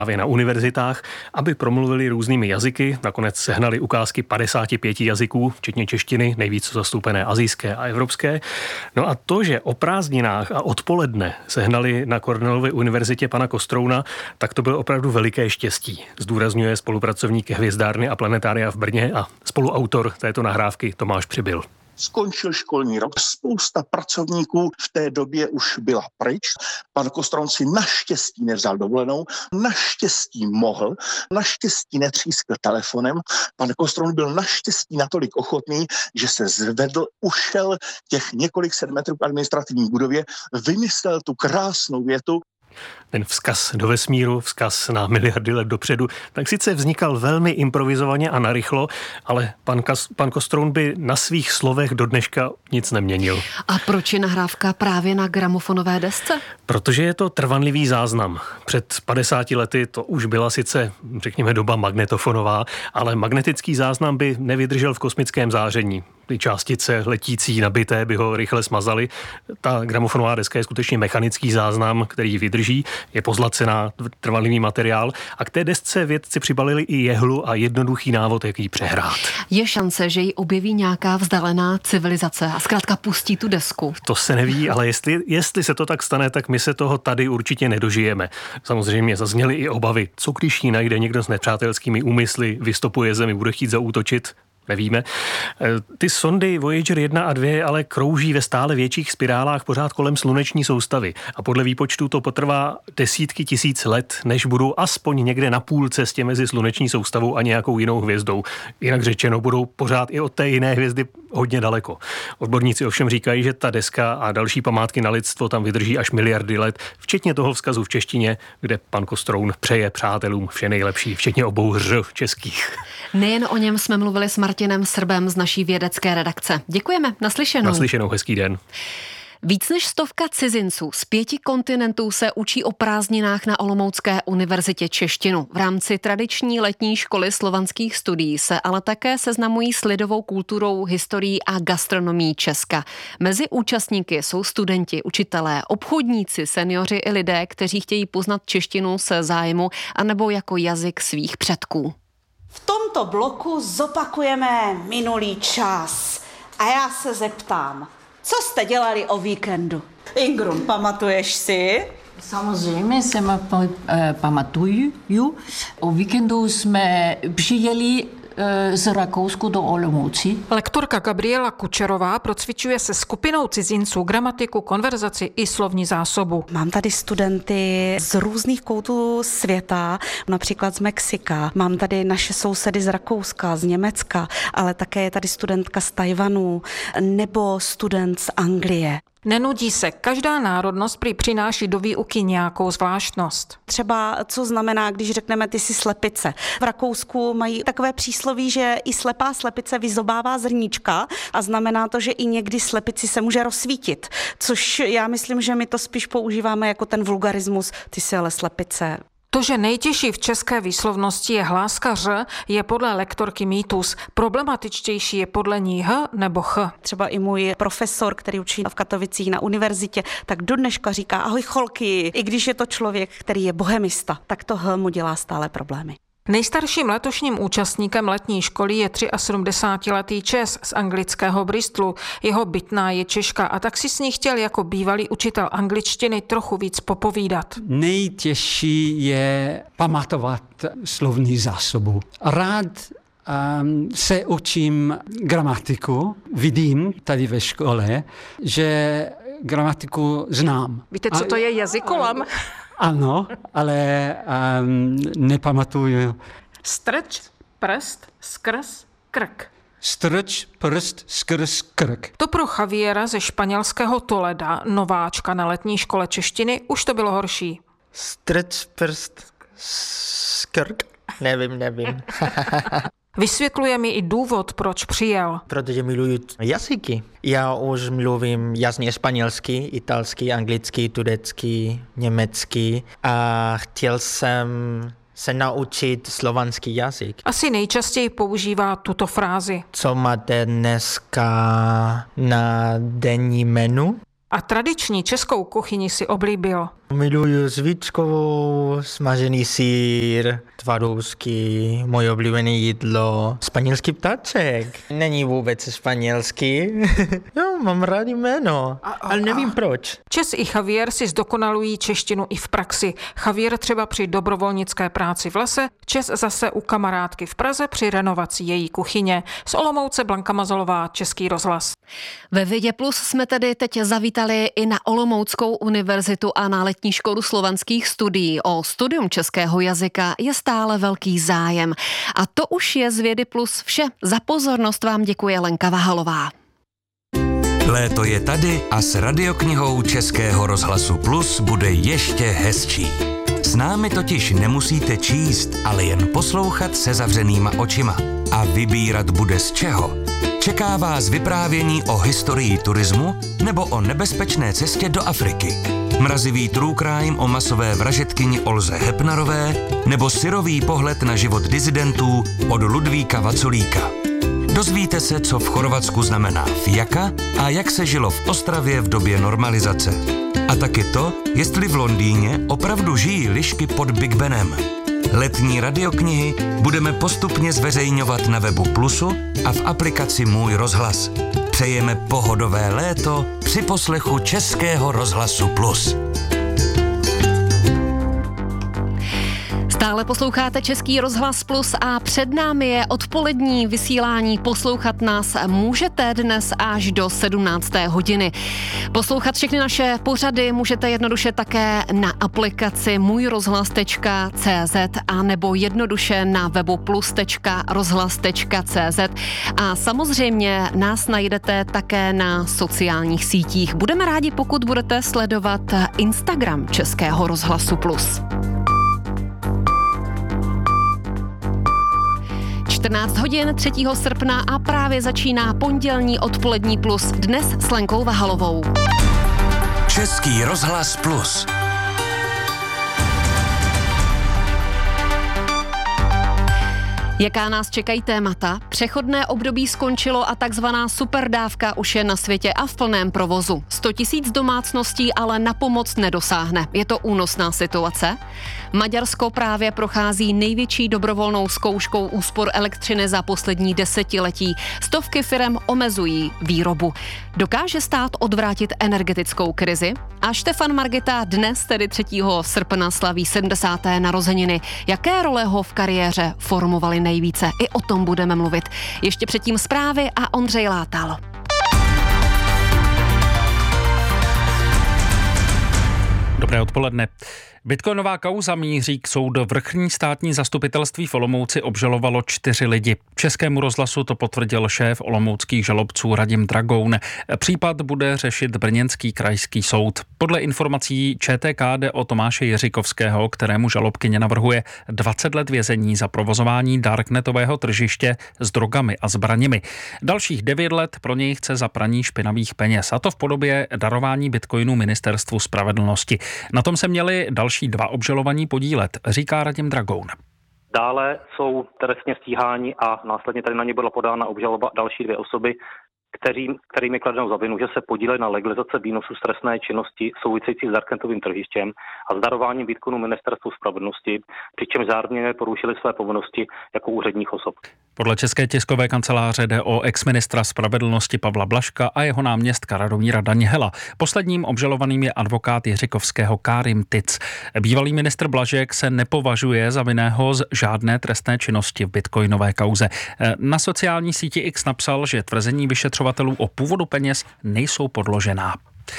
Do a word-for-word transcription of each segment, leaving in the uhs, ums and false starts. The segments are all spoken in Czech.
právě na univerzitách, aby promluvili různými jazyky. Nakonec sehnali ukázky padesáti pěti jazyků, včetně češtiny, nejvíc zastoupené asijské a evropské. No a to, že o prázdninách a odpoledne sehnali na Cornellově univerzitě pana Kostrouna, tak to bylo opravdu veliké štěstí. Zdůrazňuje spolupracovník Hvězdárny a planetária v Brně a spoluautor této nahrávky Tomáš Přibyl. Skončil školní rok, spousta pracovníků v té době už byla pryč. Pan Kostroun si naštěstí nevzal dovolenou, naštěstí mohl, naštěstí netřískl telefonem. Pan Kostroun byl naštěstí natolik ochotný, že se zvedl, ušel těch několik set metrů k administrativní budově, vymyslel tu krásnou větu: ten vzkaz do vesmíru, vzkaz na miliardy let dopředu, tak sice vznikal velmi improvizovaně a narychlo, ale pan, Kas, pan Kostroun by na svých slovech do dneška nic neměnil. A proč je nahrávka právě na gramofonové desce? Protože je to trvanlivý záznam. Před padesáti lety to už byla sice, řekněme, doba magnetofonová, ale magnetický záznam by nevydržel v kosmickém záření. Ty částice letící, nabité by ho rychle smazaly. Ta gramofonová deska je skutečně mechanický záznam, který vydrží, je pozlacená, trvanlivý materiál a k té desce vědci přibalili i jehlu a jednoduchý návod, jak ji přehrát. Je šance, že ji objeví nějaká vzdálená civilizace a zkrátka pustí tu desku? To se neví, ale jestli, jestli se to tak stane, tak my se toho tady určitě nedožijeme. Samozřejmě zazněly i obavy, co když ji najde někdo s nepřátelskými úmysly, vystopuje Zemi, bude chtít zaútočit. Nevíme. Ty sondy Voyager jedna a dvě ale krouží ve stále větších spirálách pořád kolem sluneční soustavy a podle výpočtu to potrvá desítky tisíc let, než budou aspoň někde na půl cestě mezi sluneční soustavou a nějakou jinou hvězdou. Jinak řečeno, budou pořád i od té jiné hvězdy hodně daleko. Odborníci ovšem říkají, že ta deska a další památky na lidstvo tam vydrží až miliardy let, včetně toho vzkazu v češtině, kde pan Kostroun přeje přátelům vše nejlepší, včetně obou hř českých. Nejen o něm jsme mluvili s Martinem Srbem z naší vědecké redakce. Děkujeme, naslyšenou. Naslyšenou, hezký den. Víc než stovka cizinců z pěti kontinentů se učí o prázdninách na Olomoucké univerzitě češtinu. V rámci tradiční letní školy slovanských studií se ale také seznamují s lidovou kulturou, historií a gastronomií Česka. Mezi účastníky jsou studenti, učitelé, obchodníci, seniori i lidé, kteří chtějí poznat češtinu se zájmu anebo jako jazyk svých předků. V tomto bloku zopakujeme minulý čas a já se zeptám, co jste dělali o víkendu? Ingrun, pamatuješ si? Samozřejmě se pamatuju. O víkendu jsme přijeli z Rakousku do Olomouci. Lektorka Gabriela Kučerová procvičuje se skupinou cizinců gramatiku, konverzaci i slovní zásobu. Mám tady studenty z různých koutů světa, například z Mexika. Mám tady naše sousedy z Rakouska, z Německa, ale také je tady studentka z Tajvanu nebo student z Anglie. Nenudí se, každá národnost prý přináší do výuky nějakou zvláštnost. Třeba co znamená, když řekneme ty jsi slepice. V Rakousku mají takové přísloví, že i slepá slepice vyzobává zrníčka a znamená to, že i někdy slepici se může rozsvítit. Což já myslím, že my to spíš používáme jako ten vulgarismus, ty jsi ale slepice. To, že nejtěžší v české výslovnosti je hláska ř, je podle lektorky mýtus. Problematičtější je podle ní h nebo ch. Třeba i můj profesor, který učí v Katovicích na univerzitě, tak do dneška říká ahoj cholky, i když je to člověk, který je bohemista, tak to h mu dělá stále problémy. Nejstarším letošním účastníkem letní školy je sedmdesátitříletý Čes z anglického Bristolu. Jeho bytná je Češka a tak si s ní chtěl jako bývalý učitel angličtiny trochu víc popovídat. Nejtěžší je pamatovat slovní zásobu. Rád um, se učím gramatiku, vidím tady ve škole, že gramatiku znám. Víte, co to je jazykolam? Ano, ale um, nepamatuju. Strč, prst, skrz, krk. Strč, prst, skrz, krk. To pro Javiera ze španělského Toleda, nováčka na letní škole češtiny, už to bylo horší. Strč, prst, skrk? Nevím, nevím. Vysvětluje mi i důvod, proč přijel. Protože miluju jazyky. Já už mluvím jasně španělsky, italsky, anglicky, turecky, německy a chtěl jsem se naučit slovanský jazyk. Asi nejčastěji používá tuto frázi. Co máte dneska na denní menu? A tradiční českou kuchyni si oblíbil. Miluju svíčkovou, smažený sýr, tvarousky, moje oblíbené jídlo, španělský ptáček. Není vůbec španělský. Jo, mám rád jméno, ale nevím proč. Čes i Javier si zdokonalují češtinu i v praxi. Javier třeba při dobrovolnické práci v lese, Čes zase u kamarádky v Praze při renovaci její kuchyně. Z Olomouce Blanka Mazalová, Český rozhlas. Ve Vědě Plus jsme tedy teď zavítali i na Olomouckou univerzitu a na letní školu slovanských studií. O studium českého jazyka je stále velký zájem. A to už je z Vědy Plus vše. Za pozornost vám děkuje Lenka Vahalová. Léto je tady a s radioknihou Českého rozhlasu Plus bude ještě hezčí. S námi totiž nemusíte číst, ale jen poslouchat se zavřenýma očima. A vybírat bude z čeho. Čeká vás vyprávění o historii turismu nebo o nebezpečné cestě do Afriky. Mrazivý true crime o masové vražedkyni Olze Hepnarové nebo syrový pohled na život disidentů od Ludvíka Vaculíka. Dozvíte se, co v Chorvatsku znamená fiaka a jak se žilo v Ostravě v době normalizace. A taky to, jestli v Londýně opravdu žijí lišky pod Big Benem. Letní radioknihy budeme postupně zveřejňovat na webu Plusu a v aplikaci Můj rozhlas. Přejeme pohodové léto při poslechu Českého rozhlasu Plus. Stále posloucháte Český rozhlas Plus a před námi je odpolední vysílání. Poslouchat nás můžete dnes až do sedmnácté hodiny. Poslouchat všechny naše pořady můžete jednoduše také na aplikaci můj rozhlas tečka cé zet a nebo jednoduše na webu plus tečka rozhlas tečka cé zet a samozřejmě nás najdete také na sociálních sítích. Budeme rádi, pokud budete sledovat Instagram Českého rozhlasu Plus. čtrnáct hodin třetího srpna a právě začíná pondělní odpolední Plus. Dnes s Lenkou Vahalovou. Český rozhlas Plus. Jaká nás čekají témata? Přechodné období skončilo a takzvaná superdávka už je na světě a v plném provozu. sto tisíc domácností ale na pomoc nedosáhne. Je to únosná situace? Maďarsko právě prochází největší dobrovolnou zkouškou úspor elektřiny za poslední desetiletí. Stovky firem omezují výrobu. Dokáže stát odvrátit energetickou krizi? A Štefan Margita dnes, tedy třetího srpna, slaví sedmdesáté narozeniny. Jaké role ho v kariéře formovaly nejvíce? I o tom budeme mluvit. Ještě předtím zprávy a Ondřej Látal. Dobré odpoledne. Bitcoinová kauza míří k soudu. Vrchní státní zastupitelství v Olomouci obžalovalo čtyři lidi. Českému rozhlasu to potvrdil šéf olomouckých žalobců Radim Dragoun. Případ bude řešit brněnský krajský soud. Podle informací ČTK jde o Tomáše Jiříkovského, kterému žalobkyně navrhuje dvacet let vězení za provozování darknetového tržiště s drogami a zbraněmi. Dalších devět let pro něj chce za praní špinavých peněz, a to v podobě darování bitcoinů Ministerstvu spravedlnosti. Na tom se měli další Další dva obžalovaní podílet, říká Radim Dragoun. Dále jsou trestně stíháni a následně tady na ně byla podána obžaloba další dvě osoby, kterým, kterým je kladeno za vinu, že se podíleli na legalizaci výnosů z trestné činnosti související s darknetovým tržištěm a s darováním bitcoinů Ministerstvu spravedlnosti, přičemž zároveň porušili své povinnosti jako úředních osob. Podle České tiskové kanceláře jde o exministra spravedlnosti Pavla Blažka a jeho náměstka Radomíra Daněhela. Posledním obžalovaným je advokát Jiříkovského Kárim Tic. Bývalý ministr Blažek se nepovažuje za vinného z žádné trestné činnosti v bitcoinové kauze. Na sociální síti X napsal, že tvrzení vyšetřovatelů o původu peněz nejsou podložená.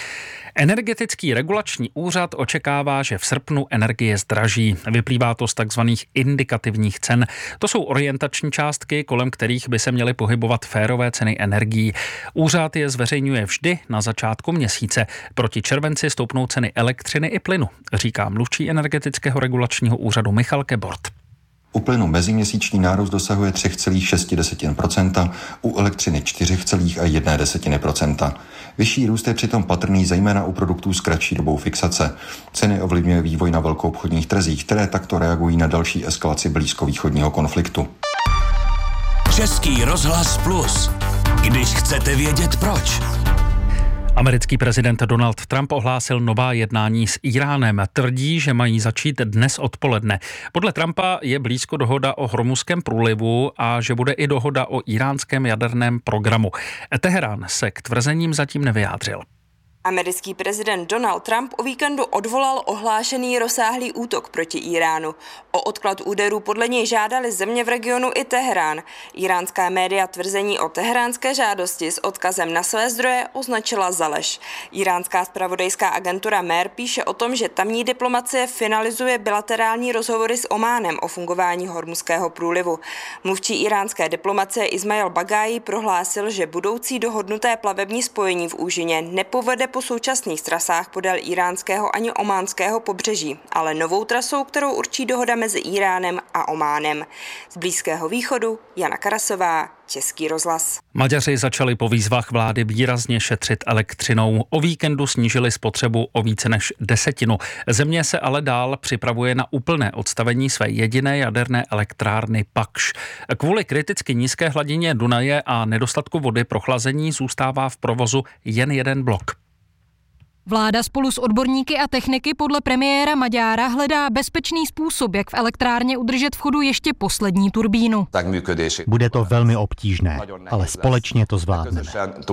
Energetický regulační úřad očekává, že v srpnu energie zdraží. Vyplývá to z takzvaných indikativních cen. To jsou orientační částky, kolem kterých by se měly pohybovat férové ceny energií. Úřad je zveřejňuje vždy na začátku měsíce. Proti červenci stoupnou ceny elektřiny i plynu, říká mluvčí energetického regulačního úřadu Michal Kebort. U plynu meziměsíční nárůst dosahuje tři celá šest procenta, u elektřiny čtyři celá jedna procenta. Vyšší růst je přitom patrný zejména u produktů s kratší dobou fixace. Ceny ovlivňuje vývoj na velkoobchodních trzích, které takto reagují na další eskalaci blízkovýchodního konfliktu. Český rozhlas Plus. Když chcete vědět proč. A Americký prezident Donald Trump ohlásil nová jednání s Íránem. Tvrdí, že mají začít dnes odpoledne. Podle Trumpa je blízko dohoda o Hormuzském průlivu a že bude i dohoda o íránském jaderném programu. Teherán se k tvrzením zatím nevyjádřil. Americký prezident Donald Trump o víkendu odvolal ohlášený rozsáhlý útok proti Íránu. O odklad úderů podle něj žádali země v regionu i Teherán. Íránská média tvrzení o teheránské žádosti s odkazem na své zdroje označila za lež. Íránská zpravodajská agentura Mer píše o tom, že tamní diplomacie finalizuje bilaterální rozhovory s Ománem o fungování Hormuzského průlivu. Mluvčí íránské diplomacie Ismail Bagájí prohlásil, že budoucí dohodnuté plavební spojení v úžině nepovede po současných trasách podél íránského ani ománského pobřeží, ale novou trasou, kterou určí dohoda mezi Íránem a Ománem. Z Blízkého východu Jana Karasová, Český rozhlas. Maďaři začali po výzvách vlády výrazně šetřit elektřinou. O víkendu snížili spotřebu o více než desetinu. Země se ale dál připravuje na úplné odstavení své jediné jaderné elektrárny Pakš. Kvůli kriticky nízké hladině Dunaje a nedostatku vody pro chlazení zůstává v provozu jen jeden blok. Vláda spolu s odborníky a techniky podle premiéra Maďára hledá bezpečný způsob, jak v elektrárně udržet v chodu ještě poslední turbínu. Bude to velmi obtížné, ale společně to zvládneme.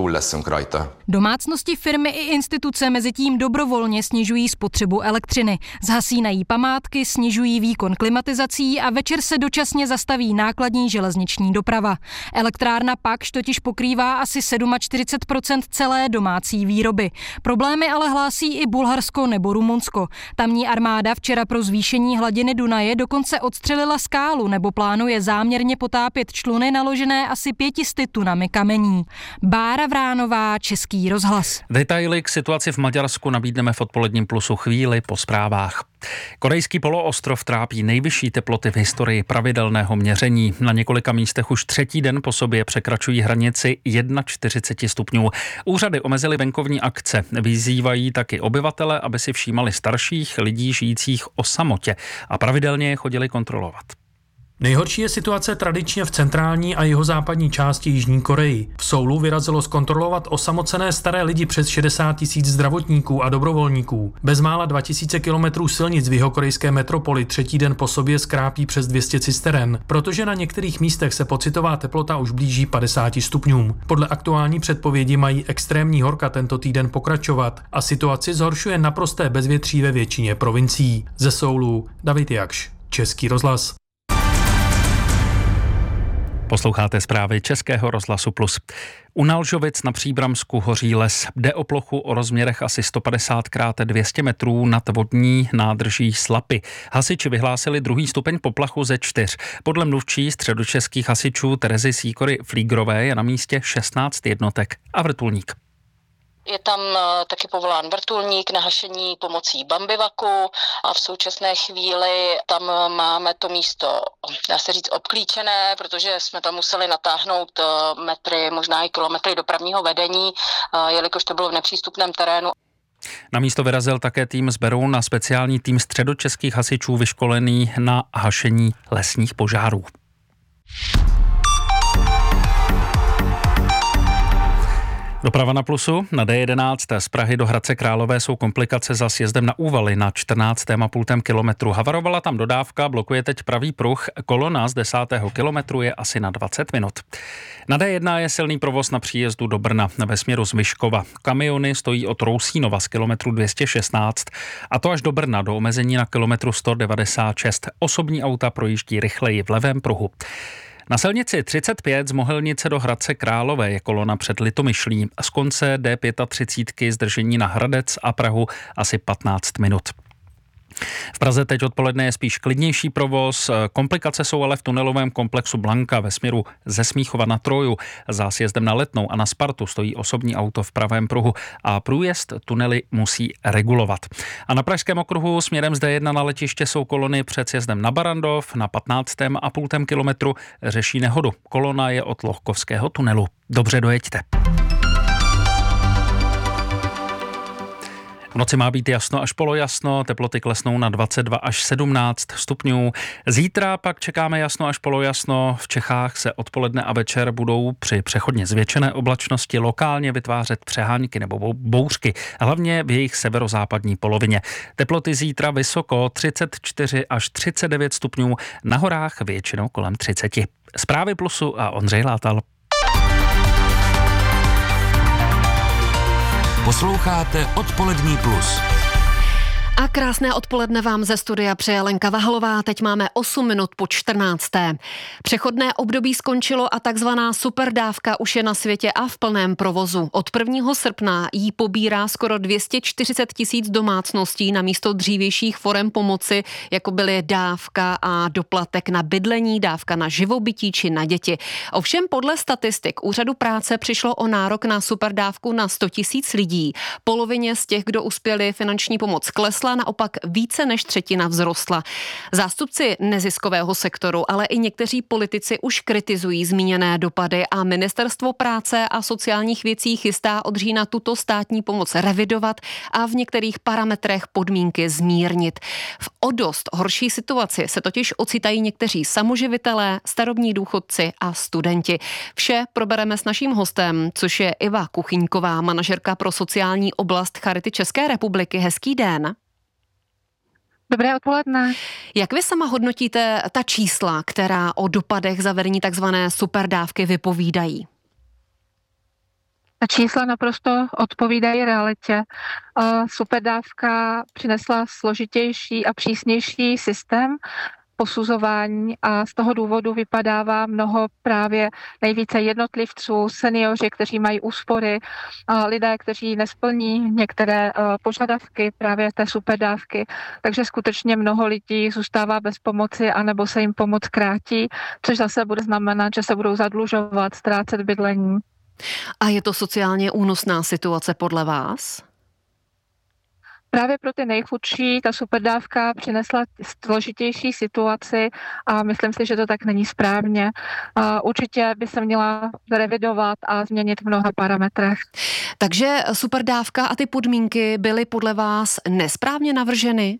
Domácnosti, firmy i instituce mezitím dobrovolně snižují spotřebu elektřiny. Zhasínají památky, snižují výkon klimatizací a večer se dočasně zastaví nákladní železniční doprava. Elektrárna Pakš totiž pokrývá asi čtyřicet sedm procent celé domácí výroby. Problémy ale hlásí i Bulharsko nebo Rumunsko. Tamní armáda včera pro zvýšení hladiny Dunaje dokonce odstřelila skálu nebo plánuje záměrně potápět čluny naložené asi pětisty tunami kamení. Bára Vránová, Český rozhlas. Detaily k situaci v Maďarsku nabídneme v odpoledním plusu chvíli po zprávách. Korejský poloostrov trápí nejvyšší teploty v historii pravidelného měření. Na několika místech už třetí den po sobě překračují hranici čtyřicet jedna stupňů. Úřady omezily venkovní akce. Vyzývají taky obyvatele, aby si všímali starších lidí žijících o samotě a pravidelně je chodili kontrolovat. Nejhorší je situace tradičně v centrální a jihozápadní části Jižní Koreji. V Soulu vyrazilo zkontrolovat osamocené staré lidi přes šedesát tisíc zdravotníků a dobrovolníků. Bezmála dva tisíce kilometrů silnic v jihokorejské metropoli třetí den po sobě skrápí přes dvě stě cisteren, protože na některých místech se pocitová teplota už blíží padesáti stupňům. Podle aktuální předpovědi mají extrémní horka tento týden pokračovat a situaci zhoršuje naprosté bezvětří ve většině provincií. Ze Soulu David Jakš, Český rozhlas. Posloucháte zprávy Českého rozhlasu Plus. U Nalžovic na Příbramsku hoří les. Jde o plochu o rozměrech asi sto padesát krát dvě stě metrů nad vodní nádrží Slapy. Hasiči vyhlásili druhý stupeň poplachu ze čtyř. Podle mluvčí středočeských hasičů Terezy Sýkory Flígrové je na místě šestnáct jednotek a vrtulník. Je tam taky povolán vrtulník na hašení pomocí bambivaku a v současné chvíli tam máme to místo, dá se říct, obklíčené, protože jsme tam museli natáhnout metry, možná i kilometry dopravního vedení, jelikož to bylo v nepřístupném terénu. Na místo vyrazil také tým z Beroun a speciální tým středočeských hasičů vyškolený na hašení lesních požárů. Doprava na plusu. Na D jedenáct z Prahy do Hradce Králové jsou komplikace za sjezdem na Úvaly na čtrnáct celá pět kilometru. Havarovala tam dodávka, blokuje teď pravý pruh. Kolona z desátého kilometru je asi na dvacet minut. Na D jedna je silný provoz na příjezdu do Brna ve směru z Vyškova. Kamiony stojí od Rousínova z kilometru dvě stě šestnáct a to až do Brna do omezení na kilometru sto devadesát šest. Osobní auta projíždí rychleji v levém pruhu. Na silnici třicet pět z Mohelnice do Hradce Králové je kolona před Litomyšlí. Z konce D třicet pět zdržení na Hradec a Prahu asi patnáct minut. V Praze teď odpoledne je spíš klidnější provoz, komplikace jsou ale v tunelovém komplexu Blanka ve směru ze Smíchova na Troju. Za sjezdem na Letnou a na Spartu stojí osobní auto v pravém pruhu a průjezd tunely musí regulovat. A na Pražském okruhu směrem z D jedna na letiště jsou kolony před sjezdem na Barandov na patnáct celá pět kilometru řeší nehodu. Kolona je od Lohkovského tunelu. Dobře dojeďte. V noci má být jasno až polojasno, teploty klesnou na dvacet dva až sedmnáct stupňů. Zítra pak čekáme jasno až polojasno. V Čechách se odpoledne a večer budou při přechodně zvětšené oblačnosti lokálně vytvářet přehánky nebo bouřky, hlavně v jejich severozápadní polovině. Teploty zítra vysoko třicet čtyři až třicet devět stupňů, na horách většinou kolem třicet. Zprávy Plusu a Ondřej Látal. Posloucháte Odpolední plus. A krásné odpoledne vám ze studia přeje Lenka Vahlová. Teď máme osm minut po čtrnácté. Přechodné období skončilo a takzvaná superdávka už je na světě a v plném provozu. Od prvního srpna jí pobírá skoro dvě stě čtyřicet tisíc domácností na místo dřívějších forem pomoci, jako byly dávka a doplatek na bydlení, dávka na živobytí či na děti. Ovšem podle statistik Úřadu práce přišlo o nárok na superdávku na sto tisíc lidí. Polovině z těch, kdo uspěli, finanční pomoc klesla, naopak více než třetina vzrostla. Zástupci neziskového sektoru, ale i někteří politici už kritizují zmíněné dopady a Ministerstvo práce a sociálních věcí chystá od října tuto státní pomoc revidovat a v některých parametrech podmínky zmírnit. V o dost horší situaci se totiž ocitají někteří samoživitelé, starobní důchodci a studenti. Vše probereme s naším hostem, což je Iva Kuchyňková, manažerka pro sociální oblast Charity České republiky. Hezký den. Dobré odpoledne. Jak vy sama hodnotíte ta čísla, která o dopadech zavedení takzvané superdávky vypovídají? Ta čísla naprosto odpovídají realitě. Superdávka přinesla složitější a přísnější systém posuzování a z toho důvodu vypadává mnoho právě nejvíce jednotlivců, seniori, kteří mají úspory, lidé, kteří nesplní některé požadavky právě té superdávky, takže skutečně mnoho lidí zůstává bez pomoci anebo se jim pomoc krátí, což zase bude znamenat, že se budou zadlužovat, ztrácet bydlení. A je to sociálně únosná situace podle vás? Právě pro ty nejchudší ta superdávka přinesla složitější situaci a myslím si, že to tak není správně. Určitě by se měla revidovat a změnit v mnoha parametrech. Takže superdávka a ty podmínky byly podle vás nesprávně navrženy?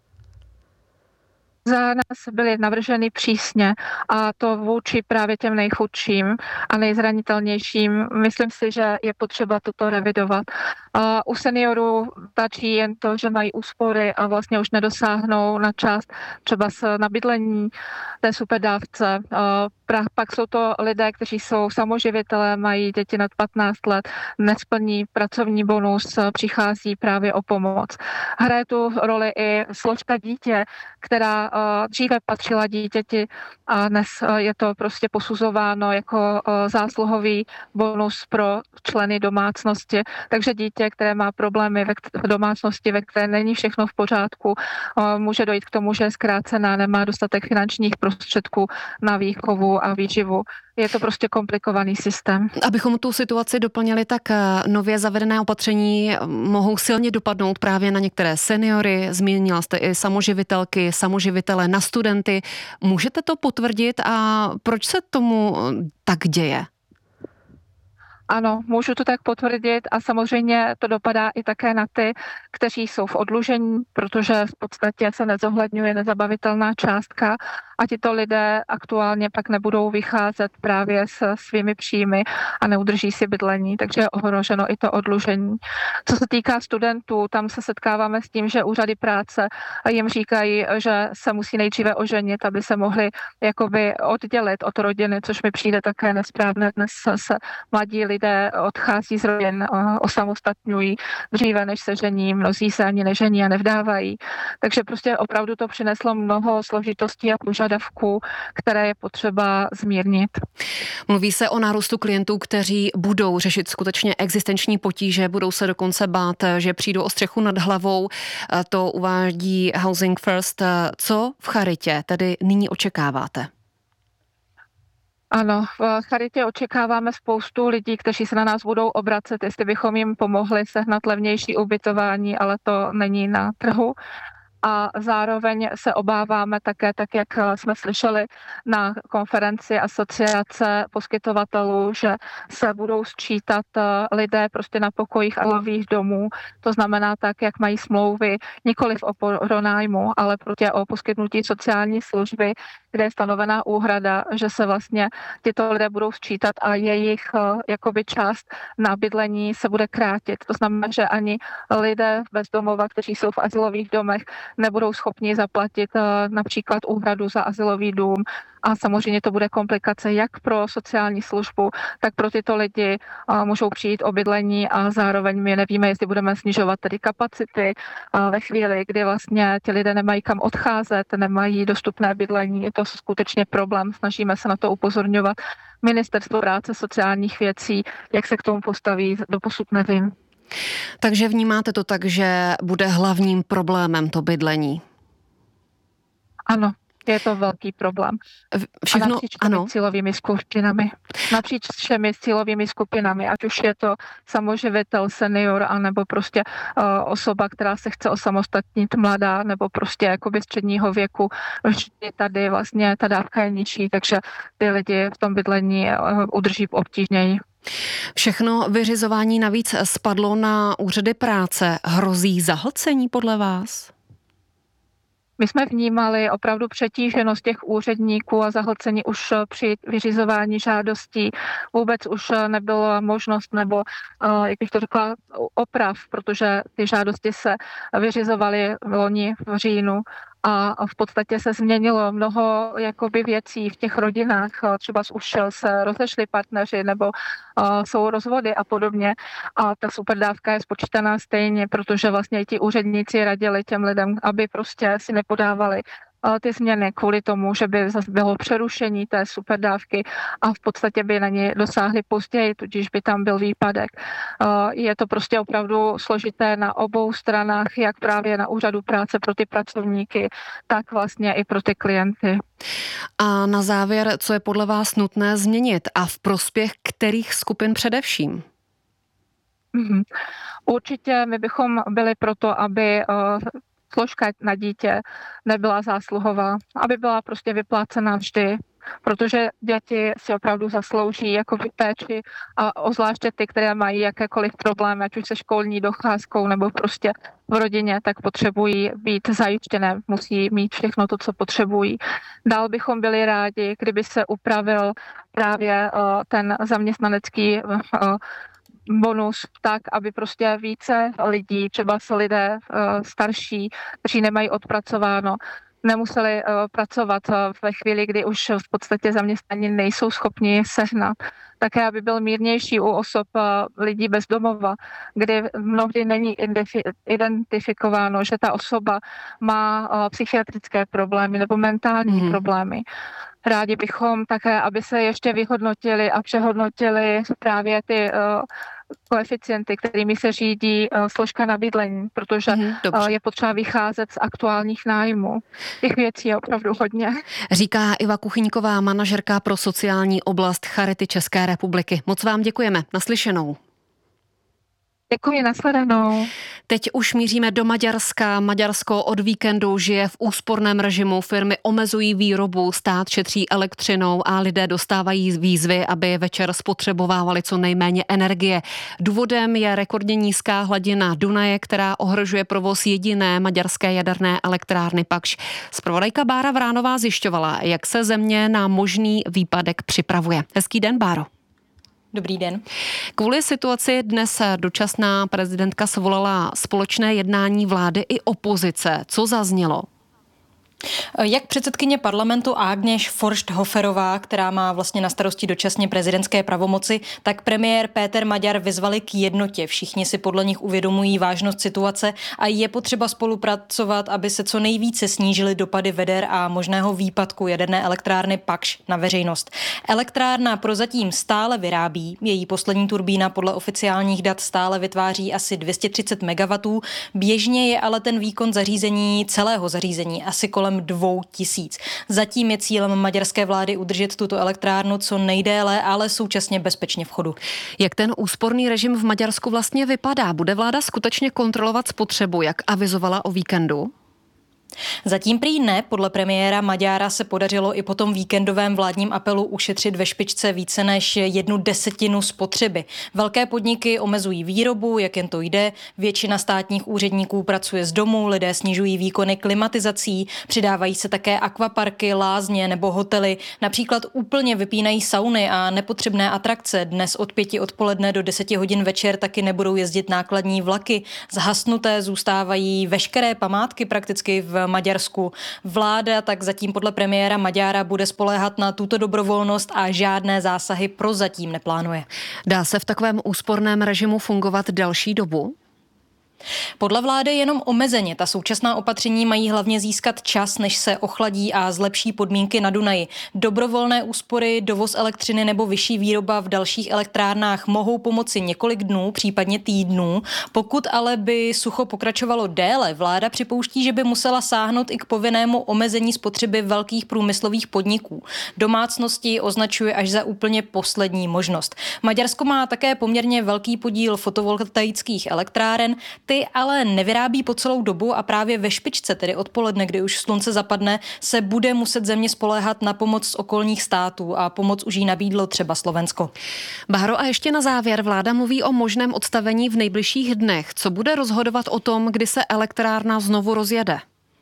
Za nás byly navrženy přísně a to vůči právě těm nejchudším a nejzranitelnějším. Myslím si, že je potřeba toto revidovat. U seniorů stačí jen to, že mají úspory a vlastně už nedosáhnou na část třeba na bydlení té superdávce. Pak jsou to lidé, kteří jsou samoživitelé, mají děti nad patnáct let, nesplní pracovní bonus, přichází právě o pomoc. Hraje tu roli i složka dítě, která dříve patřila dítěti a dnes je to prostě posuzováno jako zásluhový bonus pro členy domácnosti. Takže dítě, které má problémy v domácnosti, ve které není všechno v pořádku, může dojít k tomu, že je zkrácená, nemá dostatek finančních prostředků na výchovu a výživu. Je to prostě komplikovaný systém. Abychom tu situaci doplnili, tak nově zavedené opatření mohou silně dopadnout právě na některé seniory. Zmínila jste i samoživitelky, samoživitele, na studenty. Můžete to potvrdit a proč se tomu tak děje? Ano, můžu to tak potvrdit a samozřejmě to dopadá i také na ty, kteří jsou v odlužení, protože v podstatě se nezohledňuje nezabavitelná částka a tito lidé aktuálně pak nebudou vycházet právě s svými příjmy a neudrží si bydlení, takže je ohroženo i to odlužení. Co se týká studentů, tam se setkáváme s tím, že úřady práce jim říkají, že se musí nejdříve oženit, aby se mohli jakoby oddělit od rodiny, což mi přijde také nesprávné. Dnes se mladí lidé odchází z rodin, osamostatňují dříve, než se žení, mnozí se ani nežení a nevdávají. Takže prostě opravdu to přineslo mnoho složitostí a požadavků, které je potřeba zmírnit. Mluví se o nárůstu klientů, kteří budou řešit skutečně existenční potíže, budou se dokonce bát, že přijdou o střechu nad hlavou. To uvádí Housing First. Co v Charitě tedy nyní očekáváte? Ano, v Charitě očekáváme spoustu lidí, kteří se na nás budou obracet, jestli bychom jim pomohli sehnat levnější ubytování, ale to není na trhu. a zároveň se obáváme také, tak jak jsme slyšeli na konferenci asociace poskytovatelů, že se budou sčítat lidé prostě na pokojích azylových domů. To znamená tak, jak mají smlouvy nikoliv o pronájmu, ale prostě o poskytnutí sociální služby, kde je stanovená úhrada, že se vlastně tyto lidé budou sčítat a jejich jakoby část na bydlení se bude krátit. To znamená, že ani lidé bez domova, kteří jsou v azylových domech, nebudou schopni zaplatit například úhradu za azylový dům. A samozřejmě to bude komplikace jak pro sociální službu, tak pro tyto lidi můžou přijít o bydlení a zároveň my nevíme, jestli budeme snižovat tedy kapacity ve chvíli, kdy vlastně ti lidé nemají kam odcházet, nemají dostupné bydlení. Je to skutečně problém, snažíme se na to upozorňovat. Ministerstvo práce sociálních věcí, jak se k tomu postaví, doposud nevím. Takže vnímáte to tak, že bude hlavním problémem to bydlení? Ano. Je to velký problém. Všechno, a napříč ano. cílovými skupinami. Napříč všemi cílovými skupinami, ať už je to samoživitel, senior, anebo prostě uh, osoba, která se chce osamostatnit, mladá, nebo prostě jakoby středního věku. Vždy tady vlastně ta dávka je nižší, takže ty lidi v tom bydlení uh, udrží obtížněji. Všechno vyřizování navíc spadlo na úřady práce. Hrozí zahlcení podle vás? My jsme vnímali opravdu přetíženost těch úředníků a zahlcení už při vyřizování žádostí. Vůbec už nebyla možnost nebo, jak bych to řekla, oprav, protože ty žádosti se vyřizovaly loni v říjnu. A v podstatě se změnilo mnoho jakoby věcí v těch rodinách. Třeba už se rozešli partneři nebo uh, jsou rozvody a podobně. A ta superdávka je spočítaná stejně, protože vlastně ti úředníci radili těm lidem, aby prostě si nepodávali ty změny kvůli tomu, že by zase bylo přerušení té superdávky a v podstatě by na ně dosáhli později, tudíž by tam byl výpadek. Je to prostě opravdu složité na obou stranách, jak právě na úřadu práce pro ty pracovníky, tak vlastně i pro ty klienty. A na závěr, co je podle vás nutné změnit a v prospěch kterých skupin především? Mm-hmm. Určitě my bychom byli proto, aby složka na dítě nebyla zásluhová, aby byla prostě vyplácena vždy, protože děti si opravdu zaslouží jako péči a ozvláště ty, které mají jakékoliv problémy, ať už se školní docházkou nebo prostě v rodině, tak potřebují být zajištěné, musí mít všechno to, co potřebují. Dál bychom byli rádi, kdyby se upravil právě uh, ten zaměstnanecký uh, bonus tak, aby prostě více lidí, třeba se lidé uh, starší, kteří nemají odpracováno, nemuseli uh, pracovat uh, ve chvíli, kdy už v podstatě zaměstnaní nejsou schopni sehnat. Také, aby byl mírnější u osob uh, lidí bez domova, kdy mnohdy není identifikováno, že ta osoba má uh, psychiatrické problémy nebo mentální mm. problémy. Rádi bychom také, aby se ještě vyhodnotili a přehodnotili právě ty uh, koeficienty, kterými se řídí uh, složka na bydlení, protože mm, uh, je potřeba vycházet z aktuálních nájmů. Těch věcí je opravdu hodně. Říká Iva Kuchyňková, manažerka pro sociální oblast Charity České republiky. Moc vám děkujeme. Naslyšenou. Děkuji, nashledanou. Teď už míříme do Maďarska. Maďarsko od víkendu žije v úsporném režimu. Firmy omezují výrobu, stát šetří elektřinou a lidé dostávají výzvy, aby večer spotřebovávali co nejméně energie. Důvodem je rekordně nízká hladina Dunaje, která ohrožuje provoz jediné maďarské jaderné elektrárny Pakš. Zpravodajka Bára Vránová zjišťovala, jak se země na možný výpadek připravuje. Hezký den, Báro. Dobrý den. Kvůli situaci dnes dočasná prezidentka svolala společné jednání vlády i opozice. Co zaznělo? Jak předsedkyně parlamentu Ágnes Forsthoferová, která má vlastně na starosti dočasně prezidentské pravomoci, tak premiér Péter Maďar vyzvali k jednotě. Všichni si podle nich uvědomují vážnost situace a je potřeba spolupracovat, aby se co nejvíce snížily dopady veder a možného výpadku jaderné elektrárny Pakš na veřejnost. Elektrárna prozatím stále vyrábí, její poslední turbína podle oficiálních dat stále vytváří asi dvě stě třicet megawattů, běžně je ale ten výkon zařízení, celého zařízení asi kolem dvou tisíc. Zatím je cílem maďarské vlády udržet tuto elektrárnu co nejdéle, ale současně bezpečně v chodu. Jak ten úsporný režim v Maďarsku vlastně vypadá? Bude vláda skutečně kontrolovat spotřebu, jak avizovala o víkendu? Zatím prý ne, podle premiéra Maďara se podařilo i po tom víkendovém vládním apelu ušetřit ve špičce více než jednu desetinu spotřeby. Velké podniky omezují výrobu, jak jen to jde, většina státních úředníků pracuje z domu, lidé snižují výkony klimatizací, přidávají se také akvaparky, lázně nebo hotely, například úplně vypínají sauny a nepotřebné atrakce. Dnes od pěti odpoledne do deseti hodin večer taky nebudou jezdit nákladní vlaky. Zhasnuté zůstávají veškeré památky prakticky v Maďarsku. Vláda tak zatím podle premiéra Maďara bude spoléhat na tuto dobrovolnost a žádné zásahy prozatím neplánuje. Dá se v takovém úsporném režimu fungovat delší dobu? Podle vlády jenom omezeně. Ta současná opatření mají hlavně získat čas, než se ochladí a zlepší podmínky na Dunaji. Dobrovolné úspory, dovoz elektřiny nebo vyšší výroba v dalších elektrárnách mohou pomoci několik dnů, případně týdnů. Pokud ale by sucho pokračovalo déle, vláda připouští, že by musela sáhnout i k povinnému omezení spotřeby velkých průmyslových podniků. Domácnosti označuje až za úplně poslední možnost. Maďarsko má také poměrně velký podíl fotovoltaických elektráren. Ty ale nevyrábí po celou dobu a právě ve špičce, tedy odpoledne, kdy už slunce zapadne, se bude muset země spoléhat na pomoc z okolních států a pomoc už jí nabídlo třeba Slovensko. Báro, a ještě na závěr, vláda mluví o možném odstavení v nejbližších dnech. Co bude rozhodovat o tom, kdy se elektrárna znovu rozjede?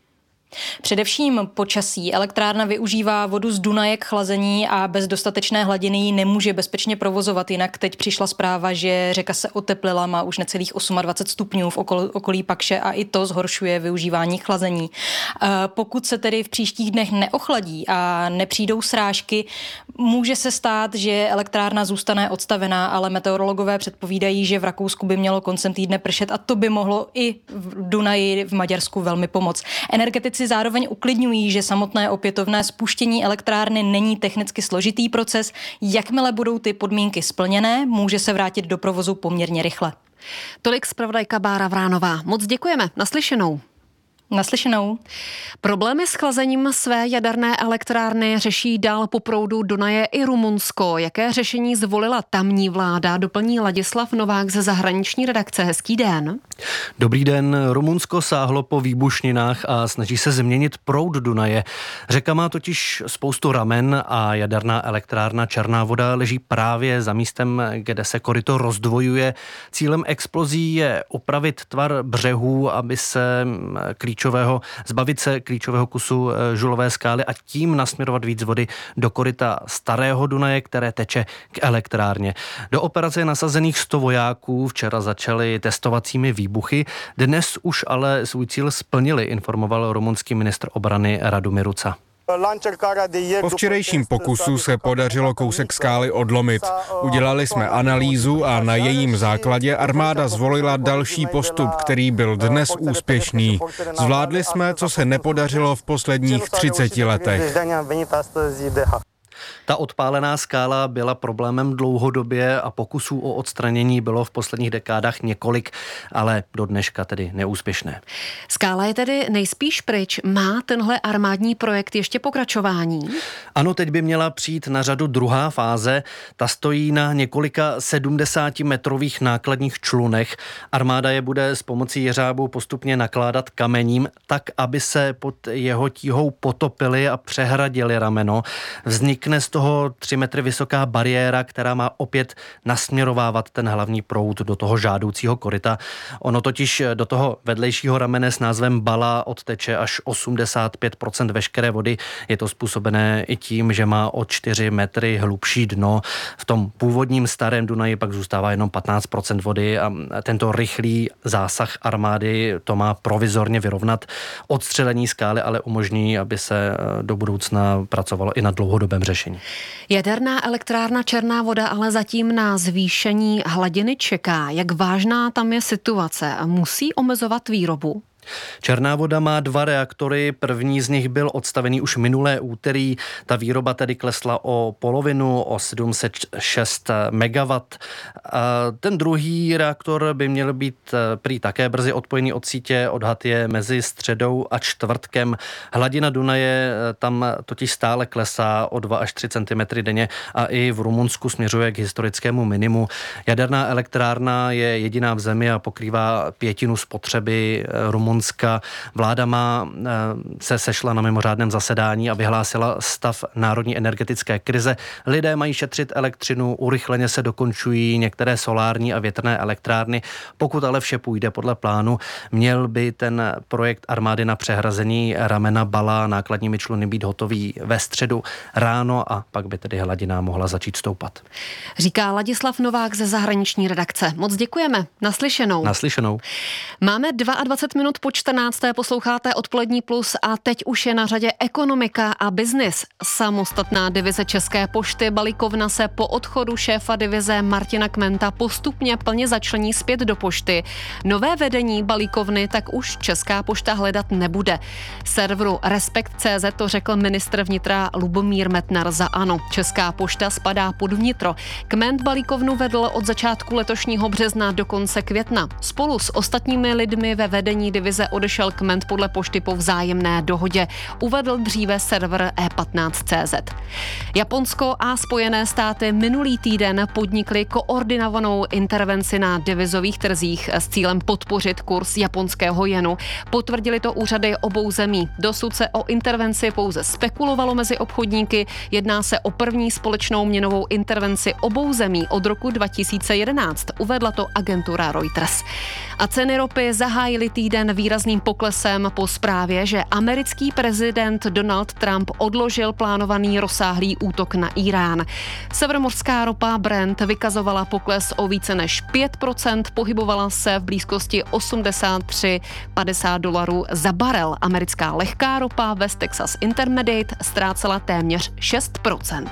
Především počasí. Elektrárna využívá vodu z Dunaje k chlazení a bez dostatečné hladiny ji nemůže bezpečně provozovat. Jinak teď přišla zpráva, že řeka se oteplila, má už necelých dvacet osm stupňů v okolí Pakše a i to zhoršuje využívání chlazení. Pokud se tedy v příštích dnech neochladí a nepřijdou srážky, může se stát, že elektrárna zůstane odstavená, ale meteorologové předpovídají, že v Rakousku by mělo koncem týdne pršet a to by mohlo i v Dunaji v Maďarsku velmi pomoct. Energetici zároveň uklidňují, že samotné opětovné spuštění elektrárny není technicky složitý proces. Jakmile budou ty podmínky splněné, může se vrátit do provozu poměrně rychle. Tolik zpravodajka Bára Vránová. Moc děkujeme. Naslyšenou. Naslyšenou. Problémy s chlazením své jaderné elektrárny řeší dál po proudu Dunaje i Rumunsko. Jaké řešení zvolila tamní vláda, doplní Ladislav Novák ze zahraniční redakce. Hezký den. Dobrý den. Rumunsko sáhlo po výbušninách a snaží se změnit proud Dunaje. Řeka má totiž spoustu ramen a jaderná elektrárna Černá voda leží právě za místem, kde se koryto rozdvojuje. Cílem explozí je opravit tvar břehů, aby se klíčového, zbavit se klíčového kusu žulové skály a tím nasměrovat víc vody do koryta starého Dunaje, které teče k elektrárně. Do operace je nasazených sto vojáků, včera začaly testovacími výbuchy, dnes už ale svůj cíl splnili, informoval rumunský ministr obrany Radomir Ruca. Po včerejším pokusu se podařilo kousek skály odlomit. Udělali jsme analýzu a na jejím základě armáda zvolila další postup, který byl dnes úspěšný. Zvládli jsme, co se nepodařilo v posledních třiceti letech. Ta odpálená skála byla problémem dlouhodobě a pokusů o odstranění bylo v posledních dekádách několik, ale do dneška tedy neúspěšné. Skála je tedy nejspíš pryč. Má tenhle armádní projekt ještě pokračování? Ano, teď by měla přijít na řadu druhá fáze. Ta stojí na několika sedmdesátimetrových nákladních člunech. Armáda je bude s pomocí jeřábů postupně nakládat kamením, tak, aby se pod jeho tíhou potopily a přehradily rameno. Vznikne z toho tři metry vysoká bariéra, která má opět nasměrovávat ten hlavní proud do toho žádoucího koryta. Ono totiž do toho vedlejšího ramene s názvem Bala odteče až osmdesát pět procent veškeré vody. Je to způsobené i tím, že má o čtyři metry hlubší dno. V tom původním starém Dunaji pak zůstává jenom patnáct procent vody a tento rychlý zásah armády to má provizorně vyrovnat. Odstřelení skály ale umožní, aby se do budoucna pracovalo i na dlouhodobém řešení. Jaderná elektrárna Černá voda ale zatím na zvýšení hladiny čeká. Jak vážná tam je situace? Musí omezovat výrobu? Černá voda má dva reaktory, první z nich byl odstavený už minulé úterý, ta výroba tedy klesla o polovinu, o sedm set šest megawattů. Ten druhý reaktor by měl být prý také brzy odpojený od sítě, odhad je mezi středou a čtvrtkem. Hladina Dunaje tam totiž stále klesá o dva až tři centimetry denně a i v Rumunsku směřuje k historickému minimu. Jaderná elektrárna je jediná v zemi a pokrývá pětinu spotřeby Rumunska Japonska. Vláda má, se sešla na mimořádném zasedání a vyhlásila stav národní energetické krize. Lidé mají šetřit elektřinu, urychleně se dokončují některé solární a větrné elektrárny. Pokud ale vše půjde podle plánu, měl by ten projekt armády na přehrazení ramena Bala nákladními čluny být hotový ve středu ráno a pak by tedy hladina mohla začít stoupat. Říká Ladislav Novák ze zahraniční redakce. Moc děkujeme. Naslyšenou. Naslyšenou. Máme dvacet dva minut po čtrnácté, posloucháte Odpolední plus a teď už je na řadě ekonomika a biznis. Samostatná divize České pošty Balíkovna se po odchodu šéfa divize Martina Kmenta postupně plně začlení zpět do pošty. Nové vedení Balíkovny tak už Česká pošta hledat nebude. Serveru Respekt tečka cé zet to řekl ministr vnitra Lubomír Metnar za ANO. Česká pošta spadá pod vnitro. Kment Balíkovnu vedl od začátku letošního března do konce května. Spolu s ostatními lidmi ve vedení divize odešel Kment podle pošty po vzájemné dohodě. Uvedl dříve server e patnáct tečka cé zet. Japonsko a Spojené státy minulý týden podnikly koordinovanou intervenci na devizových trzích s cílem podpořit kurz japonského jenu. Potvrdili to úřady obou zemí. Dosud se o intervenci pouze spekulovalo mezi obchodníky. Jedná se o první společnou měnovou intervenci obou zemí od roku dva tisíce jedenáct. Uvedla to agentura Reuters. A ceny ropy zahájily týden výrazným poklesem po zprávě, že americký prezident Donald Trump odložil plánovaný rozsáhlý útok na Irán. Severomořská ropa Brent vykazovala pokles o více než pět procent, pohybovala se v blízkosti osmdesát tři padesát dolarů za barel. Americká lehká ropa West Texas Intermediate ztrácela téměř šest procent.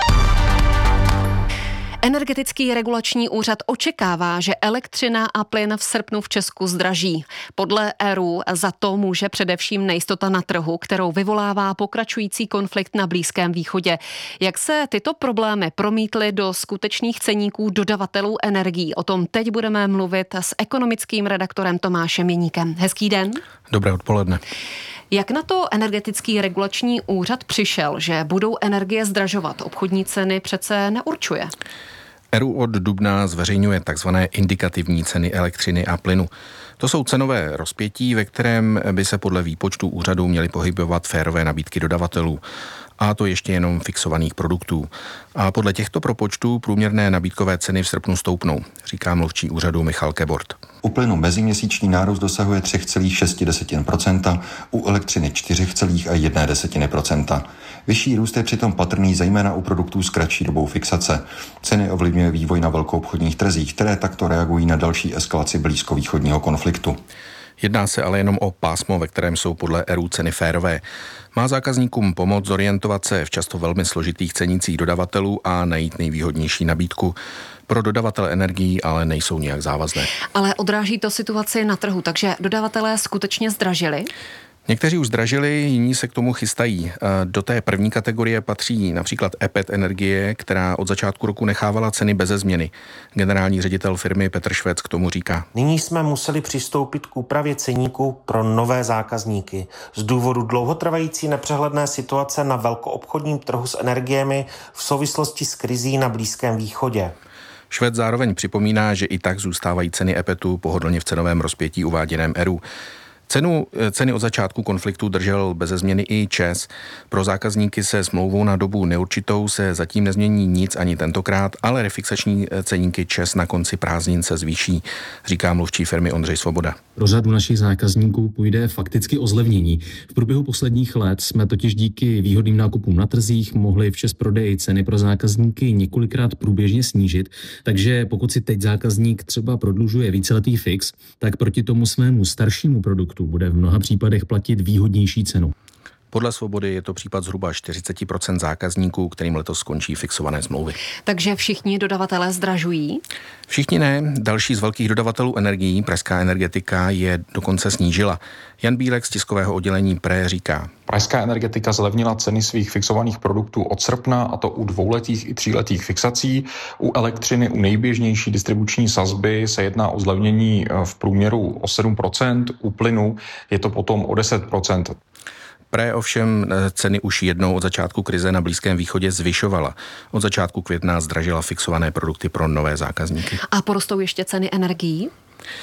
Energetický regulační úřad očekává, že elektřina a plyn v srpnu v Česku zdraží. Podle E R U za to může především nejistota na trhu, kterou vyvolává pokračující konflikt na Blízkém východě. Jak se tyto problémy promítly do skutečných ceníků dodavatelů energií? O tom teď budeme mluvit s ekonomickým redaktorem Tomášem Jeníkem. Hezký den. Dobré odpoledne. Jak na to energetický regulační úřad přišel, že budou energie zdražovat? Obchodní ceny přece neurčuje. E R U od dubna zveřejňuje takzvané indikativní ceny elektřiny a plynu. To jsou cenové rozpětí, ve kterém by se podle výpočtu úřadu měly pohybovat férové nabídky dodavatelů. A to ještě jenom fixovaných produktů. A podle těchto propočtů průměrné nabídkové ceny v srpnu stoupnou, říká mluvčí úřadu Michal Kebort. U plynu meziměsíční nárůst dosahuje tři celá šest procenta, u elektřiny čtyři celá jedna procenta. Vyšší růst je přitom patrný zejména u produktů s kratší dobou fixace. Ceny ovlivňuje vývoj na velkoobchodních trzích, které takto reagují na další eskalaci blízkovýchodního konfliktu. Jedná se ale jenom o pásmo, ve kterém jsou podle E R U ceny férové. Má zákazníkům pomoct zorientovat se v často velmi složitých cenících dodavatelů a najít nejvýhodnější nabídku. Pro dodavatele energií ale nejsou nijak závazné. Ale odráží to situaci na trhu, takže dodavatelé skutečně zdražili? Někteří už zdražili, jiní se k tomu chystají. Do té první kategorie patří například E P E T Energie, která od začátku roku nechávala ceny beze změny. Generální ředitel firmy Petr Švec k tomu říká. Nyní jsme museli přistoupit k úpravě ceníku pro nové zákazníky. Z důvodu dlouhotrvající nepřehledné situace na velkoobchodním trhu s energiemi v souvislosti s krizí na Blízkém východě. Švec zároveň připomíná, že i tak zůstávají ceny E P E T u pohodlně v cenovém rozpětí uváděném E R U. Cenu, ceny od začátku konfliktu držel beze změny i ČEZ. Pro zákazníky se smlouvou na dobu neurčitou se zatím nezmění nic ani tentokrát, ale refixační ceníky ČEZ na konci prázdnin se zvýší, říká mluvčí firmy Ondřej Svoboda. Pro řadu našich zákazníků půjde fakticky o zlevnění. V průběhu posledních let jsme totiž díky výhodným nákupům na trzích mohli v ČEZ prodeji ceny pro zákazníky několikrát průběžně snížit, takže pokud si teď zákazník třeba prodlužuje víceletý fix, tak proti tomu svému staršímu produktu bude v mnoha případech platit výhodnější cenu. Podle Svobody je to případ zhruba čtyřicet procent zákazníků, kterým letos skončí fixované smlouvy. Takže všichni dodavatelé zdražují? Všichni ne. Další z velkých dodavatelů energií, Pražská energetika, je dokonce snížila. Jan Bílek z tiskového oddělení P R E říká. Pražská energetika zlevnila ceny svých fixovaných produktů od srpna, a to u dvouletých i tříletých fixací. U elektřiny, u nejběžnější distribuční sazby se jedná o zlevnění v průměru o sedm procent, u plynu je to potom o deset procent. P R E ovšem ceny už jednou od začátku krize na Blízkém východě zvyšovala. Od začátku května zdražila fixované produkty pro nové zákazníky. A porostou ještě ceny energií?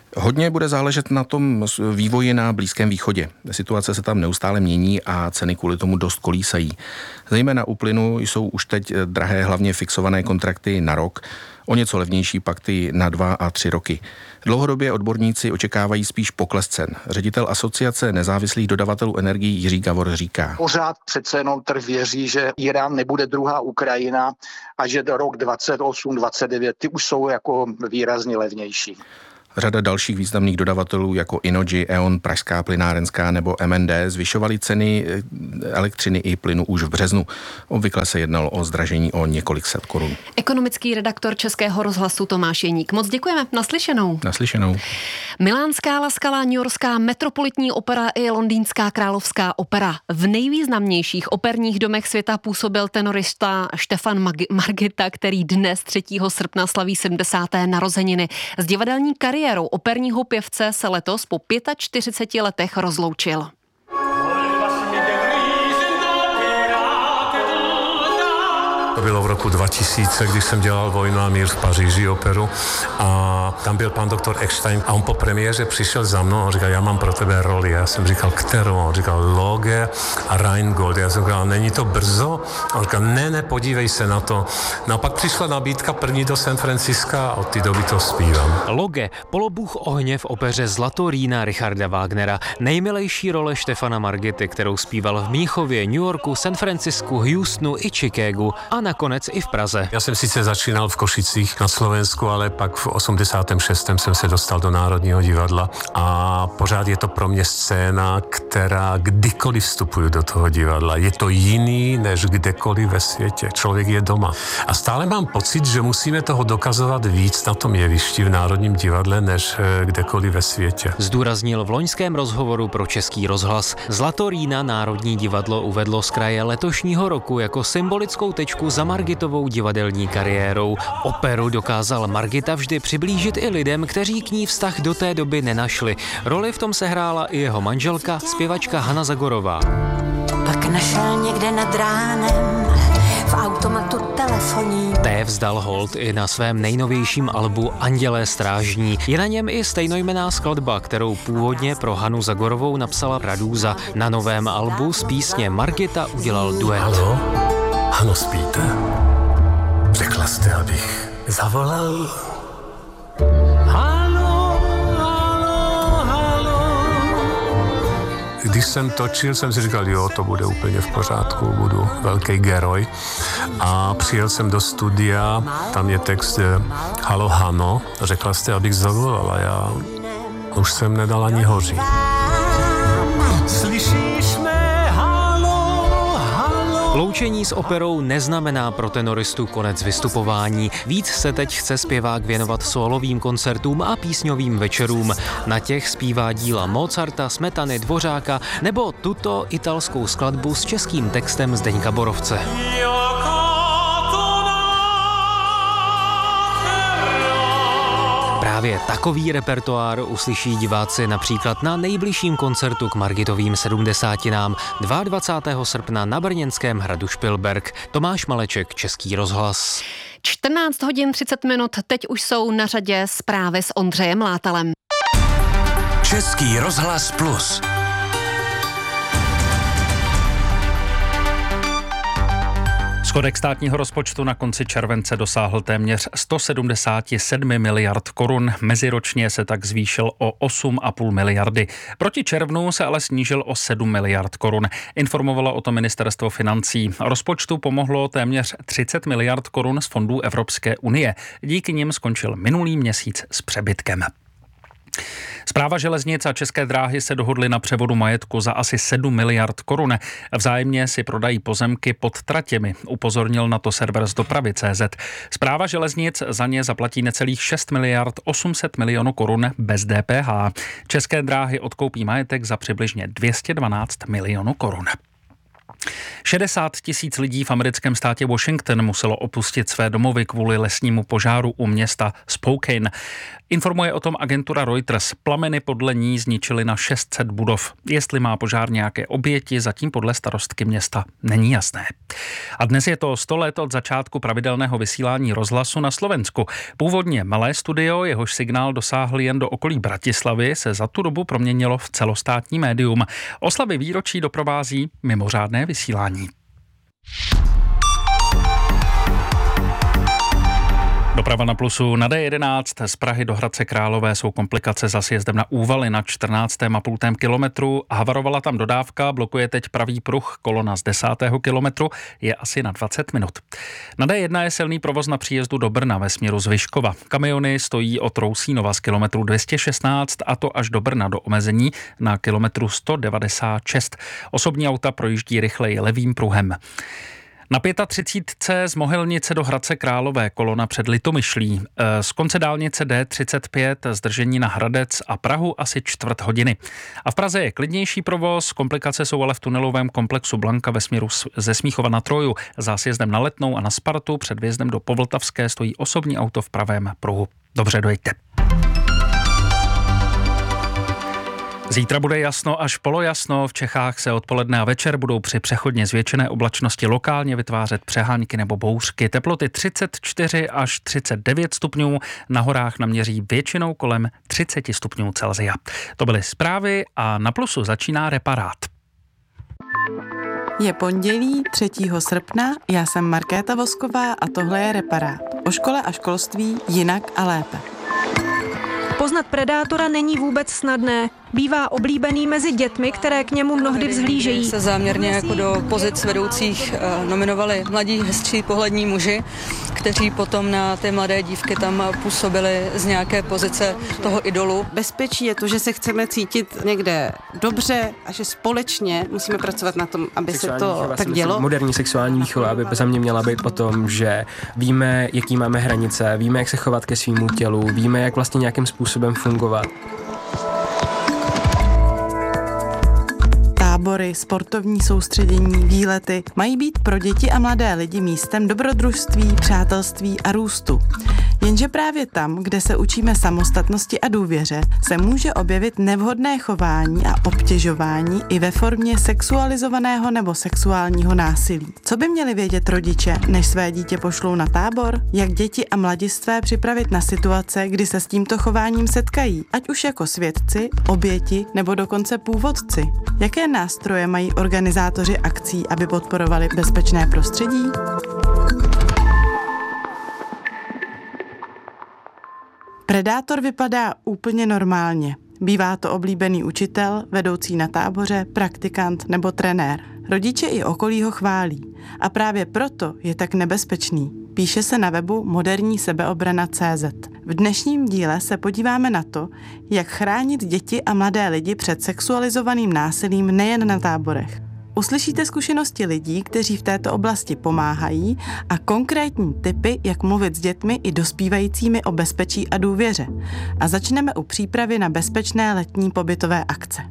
Hodně bude záležet na tom vývoji na Blízkém východě. Situace se tam neustále mění a ceny kvůli tomu dost kolísají. Zejména u plynu jsou už teď drahé hlavně fixované kontrakty na rok, o něco levnější pak ty na dva a tři roky. Dlouhodobě odborníci očekávají spíš pokles cen. Ředitel Asociace nezávislých dodavatelů energií Jiří Gavor říká. Pořád přece jenom trh věří, že Irán nebude druhá Ukrajina a že do rok dvacet osm dvacet devět ty už jsou jako výrazně levnější. Řada dalších významných dodavatelů jako Innogy, E O N, Pražská plynárenská nebo M N D zvyšovaly ceny elektřiny i plynu už v březnu. Obvykle se jednalo o zdražení o několik set korun. Ekonomický redaktor Českého rozhlasu Tomáš Jeník. Moc děkujeme. Naslyšenou. Naslyšenou. Milánská, La Scala, Newyorská metropolitní opera i Londýnská královská opera. V nejvýznamnějších operních domech světa působil tenorista Štefan Mag- Margita, který dnes třetího srpna slaví sedmdesáté narozeniny. S divadelní kariérou operního pěvce se letos po čtyřiceti pěti letech rozloučil. To bylo v roku dva tisíce, když jsem dělal Vojnu a mír v Paříži operu a tam byl pan doktor Eckstein a on po premiéře přišel za mnou a říkal, já mám pro tebe roli. Já jsem říkal, kterou? On říkal, Loge a Rheingold. Já jsem říkal, není to brzo? A on říkal, ne, ne, podívej se na to. No a pak přišla nabídka první do San Franciska a od té doby to zpívám. Loge, polobůh ohně v opeře Zlatorína Richarda Wagnera, nejmilejší role Štefana Margity, kterou zpíval v Mnichově, New Yorku, San Francisku, Houstonu i Chicagu a nakonec i v Praze. Já jsem sice začínal v Košicích na Slovensku, ale pak v osmdesátém šestém jsem se dostal do Národního divadla a pořád je to pro mě scéna, která kdykoliv vstupuju do toho divadla. Je to jiný než kdekoliv ve světě. Člověk je doma. A stále mám pocit, že musíme toho dokazovat víc na tom jevišti v Národním divadle, než kdekoliv ve světě. Zdůraznil v loňském rozhovoru pro Český rozhlas. Zlatorína Národní divadlo uvedlo z kraje letošního roku jako symbolickou tečku za Margitovou divadelní kariérou. Operu dokázal Margita vždy přiblížit i lidem, kteří k ní vztah do té doby nenašli. Roli v tom sehrála i jeho manželka, zpěvačka Hana Zagorová. Pak našel někde nad ránem v automatu telefoní. Té vzdal hold i na svém nejnovějším albu Andělé strážní. Je na něm i stejnojmenná skladba, kterou původně pro Hanu Zagorovou napsala Radúza. Na novém albu z písně Margita udělal duet. Halo? Hano, spíte? Řekla jste, abych zavolal? Halo, halo, halo. Když jsem točil, jsem si říkal, jo, to bude úplně v pořádku, budu velký geroj. A přijel jsem do studia, tam je text Halo, Hano. Řekla jste, abych zavolal a já už jsem nedal ani hoří. Slyšíš mě? Loučení s operou neznamená pro tenoristu konec vystupování. Víc se teď chce zpěvák věnovat sólovým koncertům a písňovým večerům. Na těch zpívá díla Mozarta, Smetany, Dvořáka nebo tuto italskou skladbu s českým textem Zdeňka Borovce. Právě takový repertoár uslyší diváci například na nejbližším koncertu k Margitovým sedmdesátinám dvacátého druhého srpna na brněnském hradu Špilberk. Tomáš Maleček, Český rozhlas. čtrnáct hodin třicet minut, teď už jsou na řadě zprávy s Ondřejem Látalem. Český rozhlas plus. Schodek státního rozpočtu na konci července dosáhl téměř sto sedmdesát sedm miliard korun, meziročně se tak zvýšil o osm a půl miliardy. Proti červnu se ale snížil o sedm miliard korun. Informovalo o tom ministerstvo financí. Rozpočtu pomohlo téměř třicet miliard korun z fondů Evropské unie. Díky nim skončil minulý měsíc s přebytkem. Správa železnic a České dráhy se dohodly na převodu majetku za asi sedm miliard korun. Vzájemně si prodají pozemky pod tratěmi, upozornil na to server z dopravy tečka cé zet. Správa železnic za ně zaplatí necelých šest miliard osm set milionů korun bez D P H. České dráhy odkoupí majetek za přibližně dvě stě dvanáct milionů korun. šedesát tisíc lidí v americkém státě Washington muselo opustit své domovy kvůli lesnímu požáru u města Spokane. Informuje o tom agentura Reuters. Plameny podle ní zničily na šest set budov. Jestli má požár nějaké oběti, zatím podle starostky města není jasné. A dnes je to sto let od začátku pravidelného vysílání rozhlasu na Slovensku. Původně malé studio, jehož signál dosáhl jen do okolí Bratislavy, se za tu dobu proměnilo v celostátní médium. Oslavy výročí doprovází mimořádné vysílání. Doprava na Plusu na D jedenáct z Prahy do Hradce Králové jsou komplikace za sjezdem na Úvaly na čtrnáctém a půl kilometru. Havarovala tam dodávka, blokuje teď pravý pruh, kolona z desátého kilometru je asi na dvacet minut. Na D jedna je silný provoz na příjezdu do Brna ve směru z Vyškova. Kamiony stojí od Rousínova z kilometru dvě stě šestnáct a to až do Brna do omezení na kilometru sto devadesát šest. Osobní auta projíždí rychleji levým pruhem. Na třicítce pět z Mohelnice do Hradce Králové kolona před Litomyšlí. Z konce dálnice D třicet pět zdržení na Hradec a Prahu asi čtvrt hodiny. A v Praze je klidnější provoz, komplikace jsou ale v tunelovém komplexu Blanka ve směru ze Smíchova na Troju. Za sjezdem na Letnou a na Spartu před vjezdem do Povltavské stojí osobní auto v pravém pruhu. Dobře, dojďte. Zítra bude jasno až polojasno, v Čechách se odpoledne a večer budou při přechodně zvětšené oblačnosti lokálně vytvářet přehánky nebo bouřky. Teploty třicet čtyři až třicet devět stupňů, na horách naměří většinou kolem třicet stupňů Celsia. To byly zprávy a na Plusu začíná Reparát. Je pondělí třetího srpna, já jsem Markéta Vosková a tohle je Reparát. O škole a školství jinak a lépe. Poznat predátora není vůbec snadné. Bývá oblíbený mezi dětmi, které k němu mnohdy vzhlížejí. Se záměrně jako do pozic vedoucích nominovali mladí, hezčí, pohlední muži, kteří potom na ty mladé dívky tam působili z nějaké pozice toho idolu. Bezpečí je to, že se chceme cítit někde dobře a že společně musíme pracovat na tom, aby sexuální se to výchova, tak dělo. Moderní sexuální výchova by za mě měla být o tom, že víme, jaký máme hranice, víme, jak se chovat ke svýmu tělu, víme, jak vlastně nějakým způsobem fungovat. Tábory, sportovní soustředění, výlety mají být pro děti a mladé lidi místem dobrodružství, přátelství a růstu. Jenže právě tam, kde se učíme samostatnosti a důvěře, se může objevit nevhodné chování a obtěžování i ve formě sexualizovaného nebo sexuálního násilí. Co by měli vědět rodiče, než své dítě pošlou na tábor? Jak děti a mladistvé připravit na situace, kdy se s tímto chováním setkají, ať už jako svědci, oběti nebo dokonce původci? Jaké nástroje mají organizátoři akcí, aby podporovali bezpečné prostředí? Predátor vypadá úplně normálně. Bývá to oblíbený učitel, vedoucí na táboře, praktikant nebo trenér. Rodiče i okolí ho chválí. A právě proto je tak nebezpečný. Píše se na webu moderní sebeobrana tečka cé zet. V dnešním díle se podíváme na to, jak chránit děti a mladé lidi před sexualizovaným násilím nejen na táborech. Uslyšíte zkušenosti lidí, kteří v této oblasti pomáhají a konkrétní tipy, jak mluvit s dětmi i dospívajícími o bezpečí a důvěře. A začneme u přípravy na bezpečné letní pobytové akce.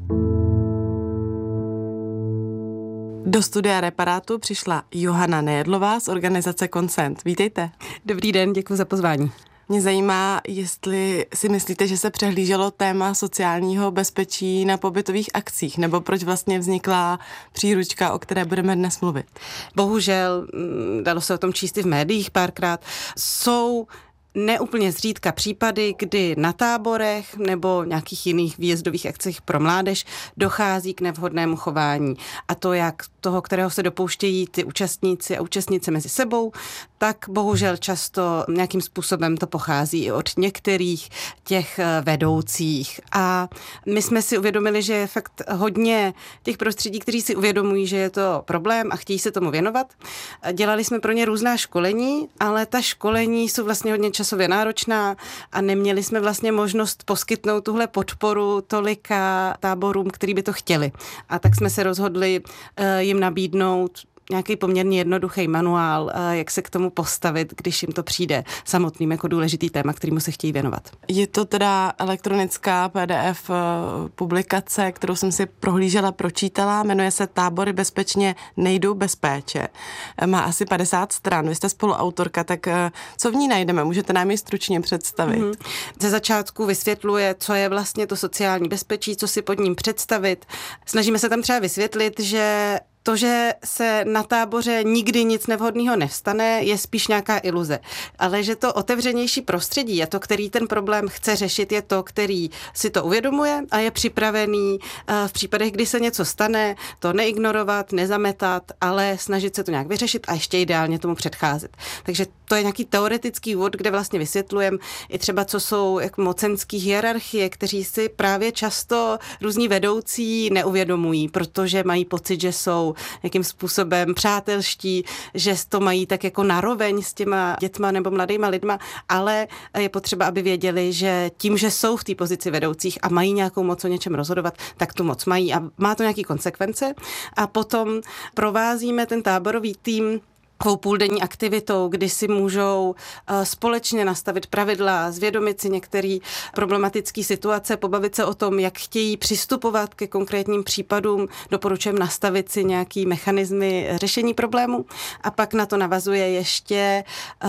Do studia Reparátu přišla Johana Nejedlová z organizace Consent. Vítejte. Dobrý den, děkuji za pozvání. Mě zajímá, jestli si myslíte, že se přehlíželo téma sociálního bezpečí na pobytových akcích, nebo proč vlastně vznikla příručka, o které budeme dnes mluvit? Bohužel, dalo se o tom číst i v médiích párkrát, jsou neúplně zřídka případy, kdy na táborech nebo nějakých jiných výjezdových akcích pro mládež dochází k nevhodnému chování. A to jak toho, kterého se dopouštějí ty účastníci a účastnice mezi sebou, tak bohužel často nějakým způsobem to pochází i od některých těch vedoucích. A my jsme si uvědomili, že je fakt hodně těch prostředí, kteří si uvědomují, že je to problém a chtějí se tomu věnovat. Dělali jsme pro ně různá školení, ale ta školení jsou vlastně hodně časově náročná a neměli jsme vlastně možnost poskytnout tuhle podporu tolika táborům, který by to chtěli. A tak jsme se rozhodli jim nabídnout nějaký poměrně jednoduchý manuál, jak se k tomu postavit, když jim to přijde samotným jako důležitý téma, kterému se chtějí věnovat. Je to teda elektronická P D F publikace, kterou jsem si prohlížela, pročítala, jmenuje se Tábory bezpečně nejdou bez péče. Má asi padesát stran, vy jste spoluautorka, tak co v ní najdeme? Můžete nám ji stručně představit? Mm-hmm. Ze začátku vysvětluje, co je vlastně to sociální bezpečí, co si pod ním představit. Snažíme se tam třeba vysvětlit, že To, že se na táboře nikdy nic nevhodného nevstane, je spíš nějaká iluze. Ale že to otevřenější prostředí a to, který ten problém chce řešit, je to, který si to uvědomuje a je připravený v případech, kdy se něco stane, to neignorovat, nezametat, ale snažit se to nějak vyřešit a ještě ideálně tomu předcházet. Takže to je nějaký teoretický úvod, kde vlastně vysvětlujeme i třeba, co jsou jako mocenský hierarchie, kteří si právě často různí vedoucí neuvědomují, protože mají pocit, že jsou jakým způsobem přátelští, že to mají tak jako naroveň s těma dětma nebo mladýma lidma, ale je potřeba, aby věděli, že tím, že jsou v té pozici vedoucích a mají nějakou moc o něčem rozhodovat, tak tu moc mají a má to nějaké konsekvence. A potom provázíme ten táborový tým takovou půldenní aktivitou, kdy si můžou společně nastavit pravidla, zvědomit si některé problematické situace, pobavit se o tom, jak chtějí přistupovat ke konkrétním případům, doporučujeme nastavit si nějaký mechanismy řešení problému a pak na to navazuje ještě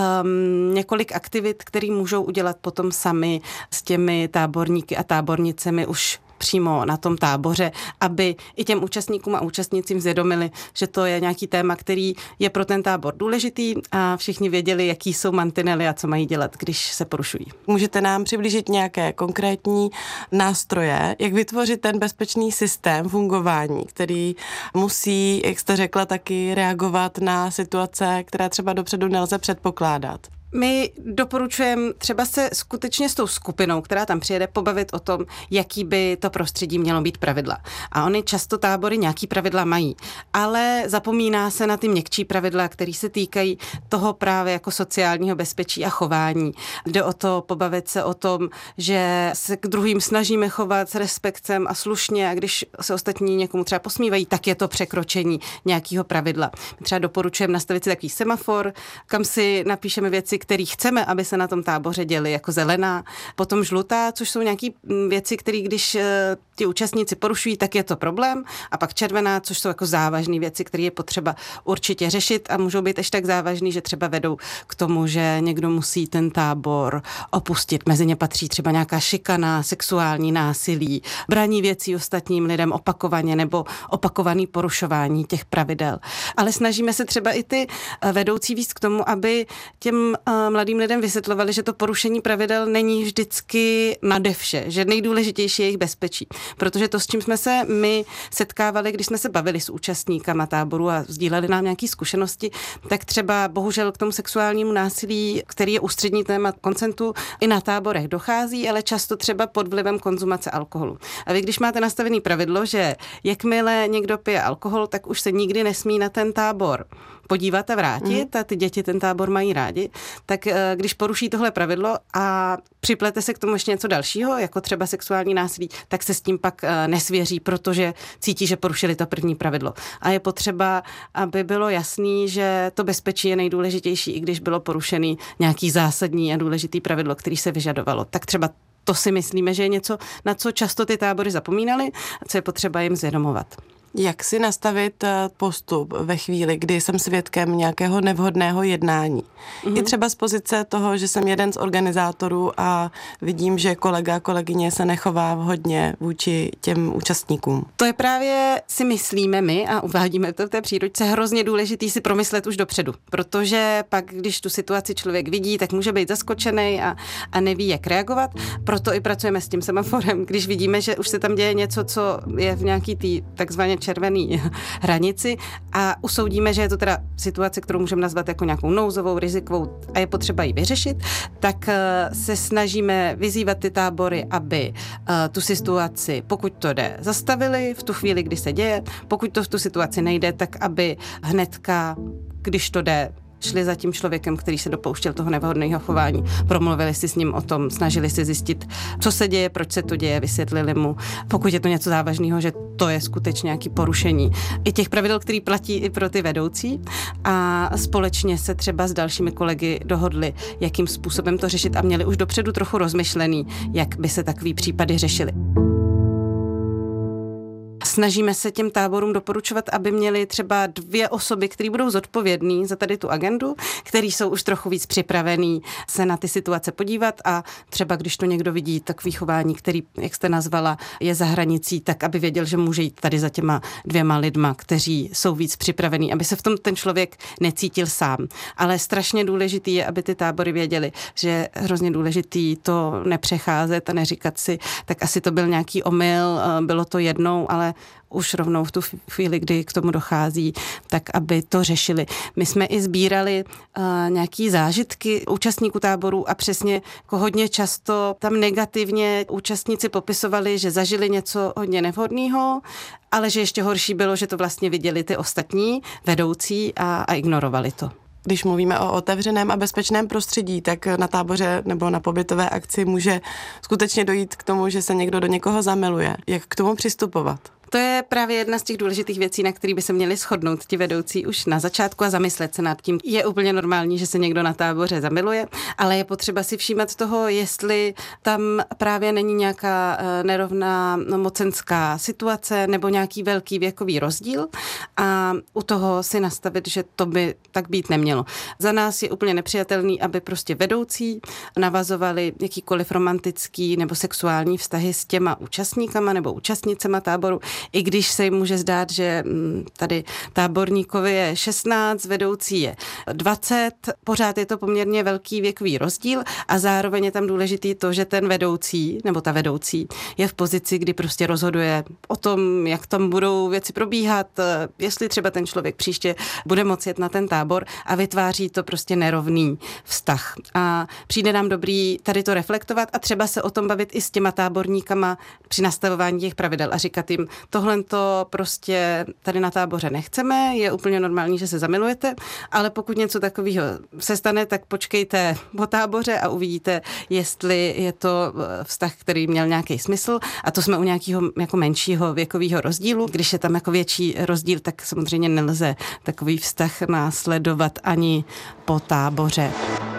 um, několik aktivit, které můžou udělat potom sami s těmi táborníky a tábornicemi už přímo na tom táboře, aby i těm účastníkům a účastnicím zvědomili, že to je nějaký téma, který je pro ten tábor důležitý a všichni věděli, jaký jsou mantinely a co mají dělat, když se porušují. Můžete nám přiblížit nějaké konkrétní nástroje, jak vytvořit ten bezpečný systém fungování, který musí, jak jste řekla, taky reagovat na situace, které třeba dopředu nelze předpokládat? My doporučujeme třeba se skutečně s tou skupinou, která tam přijede, pobavit o tom, jaký by to prostředí mělo být pravidla. A oni často tábory nějaký pravidla mají, ale zapomíná se na ty měkčí pravidla, které se týkají toho právě jako sociálního bezpečí a chování. Jde o to pobavit se o tom, že se k druhým snažíme chovat s respektem a slušně a když se ostatní někomu třeba posmívají, tak je to překročení nějakého pravidla. My třeba doporučujeme nastavit si takový semafor, kam si napíšeme věci, který chceme, aby se na tom táboře děli, jako zelená, potom žlutá, což jsou nějaké věci, které když ti účastníci porušují, tak je to problém, a pak červená, což jsou jako závažné věci, které je potřeba určitě řešit a můžou být až tak závažný, že třeba vedou k tomu, že někdo musí ten tábor opustit. Mezi ně patří třeba nějaká šikana, sexuální násilí, braní věcí ostatním lidem opakovaně nebo opakovaný porušování těch pravidel. Ale snažíme se třeba i ty vedoucí víc k tomu, aby těm mladým lidem vysvětlovali, že to porušení pravidel není vždycky nade vše, že nejdůležitější je jejich bezpečí. Protože to, s čím jsme se my setkávali, když jsme se bavili s účastníkama táboru a sdíleli nám nějaké zkušenosti, tak třeba bohužel k tomu sexuálnímu násilí, který je ústřední téma koncentu, i na táborech dochází, ale často třeba pod vlivem konzumace alkoholu. A vy, když máte nastavený pravidlo, že jakmile někdo pije alkohol, tak už se nikdy nesmí na ten tábor podívat a vrátit, mm. a ty děti ten tábor mají rádi, tak když poruší tohle pravidlo a připlete se k tomu ještě něco dalšího, jako třeba sexuální násilí, tak se s tím pak nesvěří, protože cítí, že porušili to první pravidlo. A je potřeba, aby bylo jasný, že to bezpečí je nejdůležitější, i když bylo porušený nějaký zásadní a důležitý pravidlo, který se vyžadovalo. Tak třeba to si myslíme, že je něco, na co často ty tábory zapomínaly a co je potřeba jim zvědomovat. Jak si nastavit postup ve chvíli, kdy jsem svědkem nějakého nevhodného jednání? Mm-hmm. I třeba z pozice toho, že jsem jeden z organizátorů a vidím, že kolega, kolegyně se nechová vhodně vůči těm účastníkům. To je právě, si myslíme my, a uvádíme to v té příručce, hrozně důležitý si promyslet už dopředu. Protože pak, když tu situaci člověk vidí, tak může být zaskočený a, a neví, jak reagovat. Proto i pracujeme s tím semaforem, když vidíme, že už se tam děje něco, co je v nějaký tý takzvaně červený hranici a usoudíme, že je to teda situace, kterou můžeme nazvat jako nějakou nouzovou, rizikovou a je potřeba ji vyřešit, tak se snažíme vyzývat ty tábory, aby tu situaci, pokud to jde, zastavili v tu chvíli, kdy se děje, pokud to v tu situaci nejde, tak aby hnedka, když to jde, šli za tím člověkem, který se dopouštěl toho nevhodného chování, promluvili si s ním o tom, snažili si zjistit, co se děje, proč se to děje, vysvětlili mu, pokud je to něco závažného, že to je skutečně nějaké porušení i těch pravidel, který platí i pro ty vedoucí, a společně se třeba s dalšími kolegy dohodli, jakým způsobem to řešit a měli už dopředu trochu rozmyšlený, jak by se takový případy řešily. snažíme se těm táborům doporučovat, aby měli třeba dvě osoby, které budou zodpovědný za tady tu agendu, který jsou už trochu víc připravený se na ty situace podívat a třeba když to někdo vidí, takový chování, který, jak jste nazvala, je za hranicí, tak aby věděl, že může jít tady za těma dvěma lidma, kteří jsou víc připravení, aby se v tom ten člověk necítil sám. Ale strašně důležitý je, aby ty tábory věděli, že je hrozně důležitý to nepřecházet a neříkat si, tak asi to byl nějaký omyl, bylo to jednou, ale už rovnou v tu chvíli, kdy k tomu dochází, tak aby to řešili. My jsme i sbírali uh, nějaký zážitky účastníků táborů a přesně jako hodně často tam negativně účastníci popisovali, že zažili něco hodně nevhodného, ale že ještě horší bylo, že to vlastně viděli ty ostatní vedoucí a, a ignorovali to. Když mluvíme o otevřeném a bezpečném prostředí, tak na táboře nebo na pobytové akci může skutečně dojít k tomu, že se někdo do někoho zamiluje. Jak k tomu přistupovat? To je právě jedna z těch důležitých věcí, na které by se měli shodnout ti vedoucí už na začátku a zamyslet se nad tím. Je úplně normální, že se někdo na táboře zamiluje, ale je potřeba si všímat toho, jestli tam právě není nějaká nerovná mocenská situace nebo nějaký velký věkový rozdíl a u toho si nastavit, že to by tak být nemělo. Za nás je úplně nepřijatelný, aby prostě vedoucí navazovali jakýkoliv romantický nebo sexuální vztahy s těma účastníkama nebo účastnicema táboru, i když se jim může zdát, že tady táborníkovi je šestnáct, vedoucí je dvacet, pořád je to poměrně velký věkový rozdíl a zároveň je tam důležitý to, že ten vedoucí nebo ta vedoucí je v pozici, kdy prostě rozhoduje o tom, jak tam budou věci probíhat, jestli třeba ten člověk příště bude moci jet na ten tábor a vytváří to prostě nerovný vztah. A přijde nám dobrý tady to reflektovat a třeba se o tom bavit i s těma táborníkama při nastavování těch pravidel a říkat jim, tohle to prostě tady na táboře nechceme, je úplně normální, že se zamilujete, ale pokud něco takového se stane, tak počkejte po táboře a uvidíte, jestli je to vztah, který měl nějaký smysl a to jsme u nějakého jako menšího věkového rozdílu. Když je tam jako větší rozdíl, tak samozřejmě nelze takový vztah následovat ani po táboře.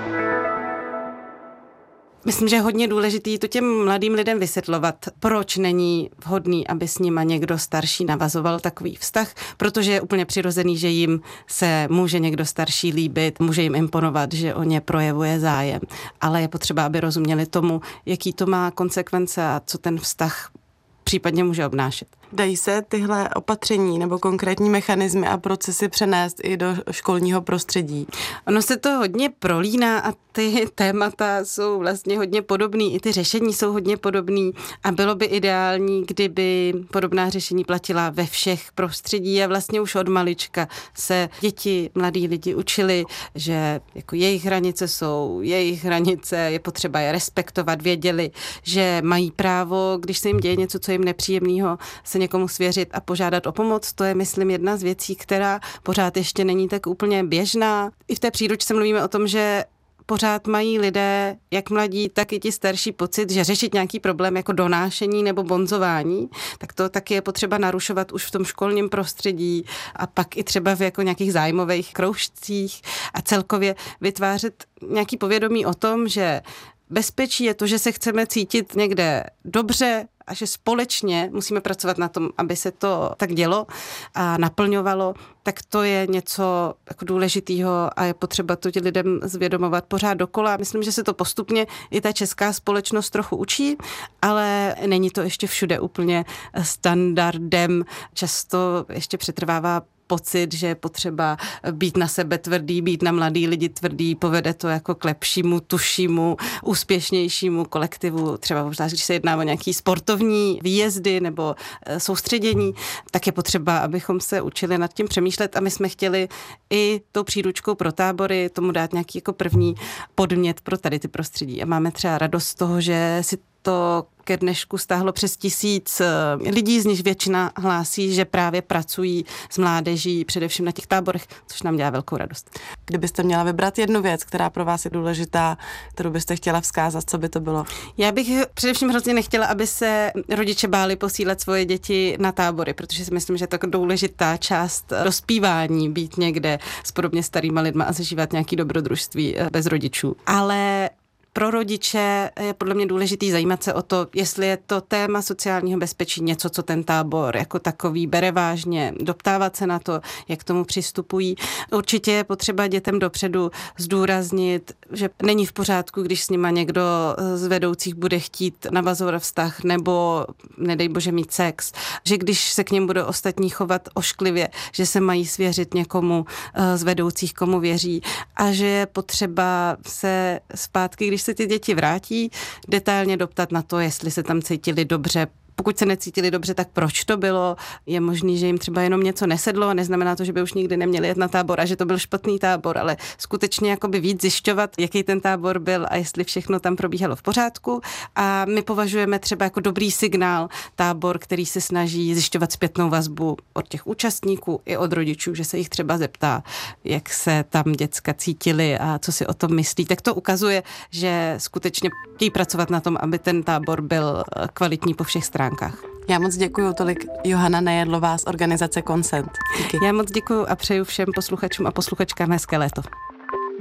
Myslím, že je hodně důležitý to těm mladým lidem vysvětlovat, proč není vhodný, aby s nima někdo starší navazoval takový vztah, protože je úplně přirozený, že jim se může někdo starší líbit, může jim imponovat, že o ně projevuje zájem, ale je potřeba, aby rozuměli tomu, jaký to má konsekvence a co ten vztah případně může obnášet. Dají se tyhle opatření nebo konkrétní mechanismy a procesy přenést i do školního prostředí? Ono se to hodně prolíná a ty témata jsou vlastně hodně podobný, i ty řešení jsou hodně podobný a bylo by ideální, kdyby podobná řešení platila ve všech prostředí a vlastně už od malička se děti, mladí lidi učili, že jako jejich hranice jsou jejich hranice, je potřeba je respektovat, věděli, že mají právo, když se jim děje něco, co jim nepříjemného, se někomu svěřit a požádat o pomoc. To je, myslím, jedna z věcí, která pořád ještě není tak úplně běžná. I v té příručce mluvíme o tom, že pořád mají lidé, jak mladí, tak i ti starší pocit, že řešit nějaký problém jako donášení nebo bonzování, tak to taky je potřeba narušovat už v tom školním prostředí a pak i třeba v jako nějakých zájmových kroužcích a celkově vytvářet nějaký povědomí o tom, že bezpečí je to, že se chceme cítit někde dobře a že společně musíme pracovat na tom, aby se to tak dělo a naplňovalo, tak to je něco jako důležitého a je potřeba to lidem zvědomovat pořád dokola. Myslím, že se to postupně i ta česká společnost trochu učí, ale není to ještě všude úplně standardem. Často ještě přetrvává pocit, že je potřeba být na sebe tvrdý, být na mladý lidi tvrdý, povede to jako k lepšímu, tušímu, úspěšnějšímu kolektivu, třeba možná, když se jedná o nějaký sportovní výjezdy nebo soustředění, tak je potřeba, abychom se učili nad tím přemýšlet a my jsme chtěli i tou příručkou pro tábory tomu dát nějaký jako první podmět pro tady ty prostředí a máme třeba radost z toho, že si to ke dnešku stáhlo přes tisíc lidí, z nich většina hlásí, že právě pracují s mládeží, především na těch táborech, což nám dělá velkou radost. Kdybyste měla vybrat jednu věc, která pro vás je důležitá, kterou byste chtěla vzkázat, co by to bylo? Já bych především hrozně nechtěla, aby se rodiče báli posílat svoje děti na tábory, protože si myslím, že to je důležitá část dospívání, být někde s podobně starýma lidma a zažívat nějaký dobrodružství bez rodičů. Ale pro rodiče je podle mě důležitý zajímat se o to, jestli je to téma sociálního bezpečí něco, co ten tábor jako takový bere vážně, doptávat se na to, jak k tomu přistupují. Určitě je potřeba dětem dopředu zdůraznit, že není v pořádku, když s nima někdo z vedoucích bude chtít navazovat vztah nebo nedej bože mít sex, že když se k něm budou ostatní chovat ošklivě, že se mají svěřit někomu z vedoucích, komu věří a že je potřeba se zpátky, když se ty děti vrátí, detailně doptat na to, jestli se tam cítili dobře. Pokud se necítili dobře, tak proč to bylo? Je možný, že jim třeba jenom něco nesedlo a neznamená to, že by už nikdy neměli jet na tábor a že to byl špatný tábor, ale skutečně jakoby víc zjišťovat, jaký ten tábor byl a jestli všechno tam probíhalo v pořádku. A my považujeme třeba jako dobrý signál tábor, který se snaží zjišťovat zpětnou vazbu od těch účastníků i od rodičů, že se jich třeba zeptá, jak se tam děcka cítili a co si o tom myslí. Tak to ukazuje, že skutečně chtějí pracovat na tom, aby ten tábor byl kvalitní po všech stránkách. Já moc děkuju, tolik Johana Nejedlová z organizace Consent. Díky. Já moc děkuju a přeju všem posluchačům a posluchačkám hezké léto.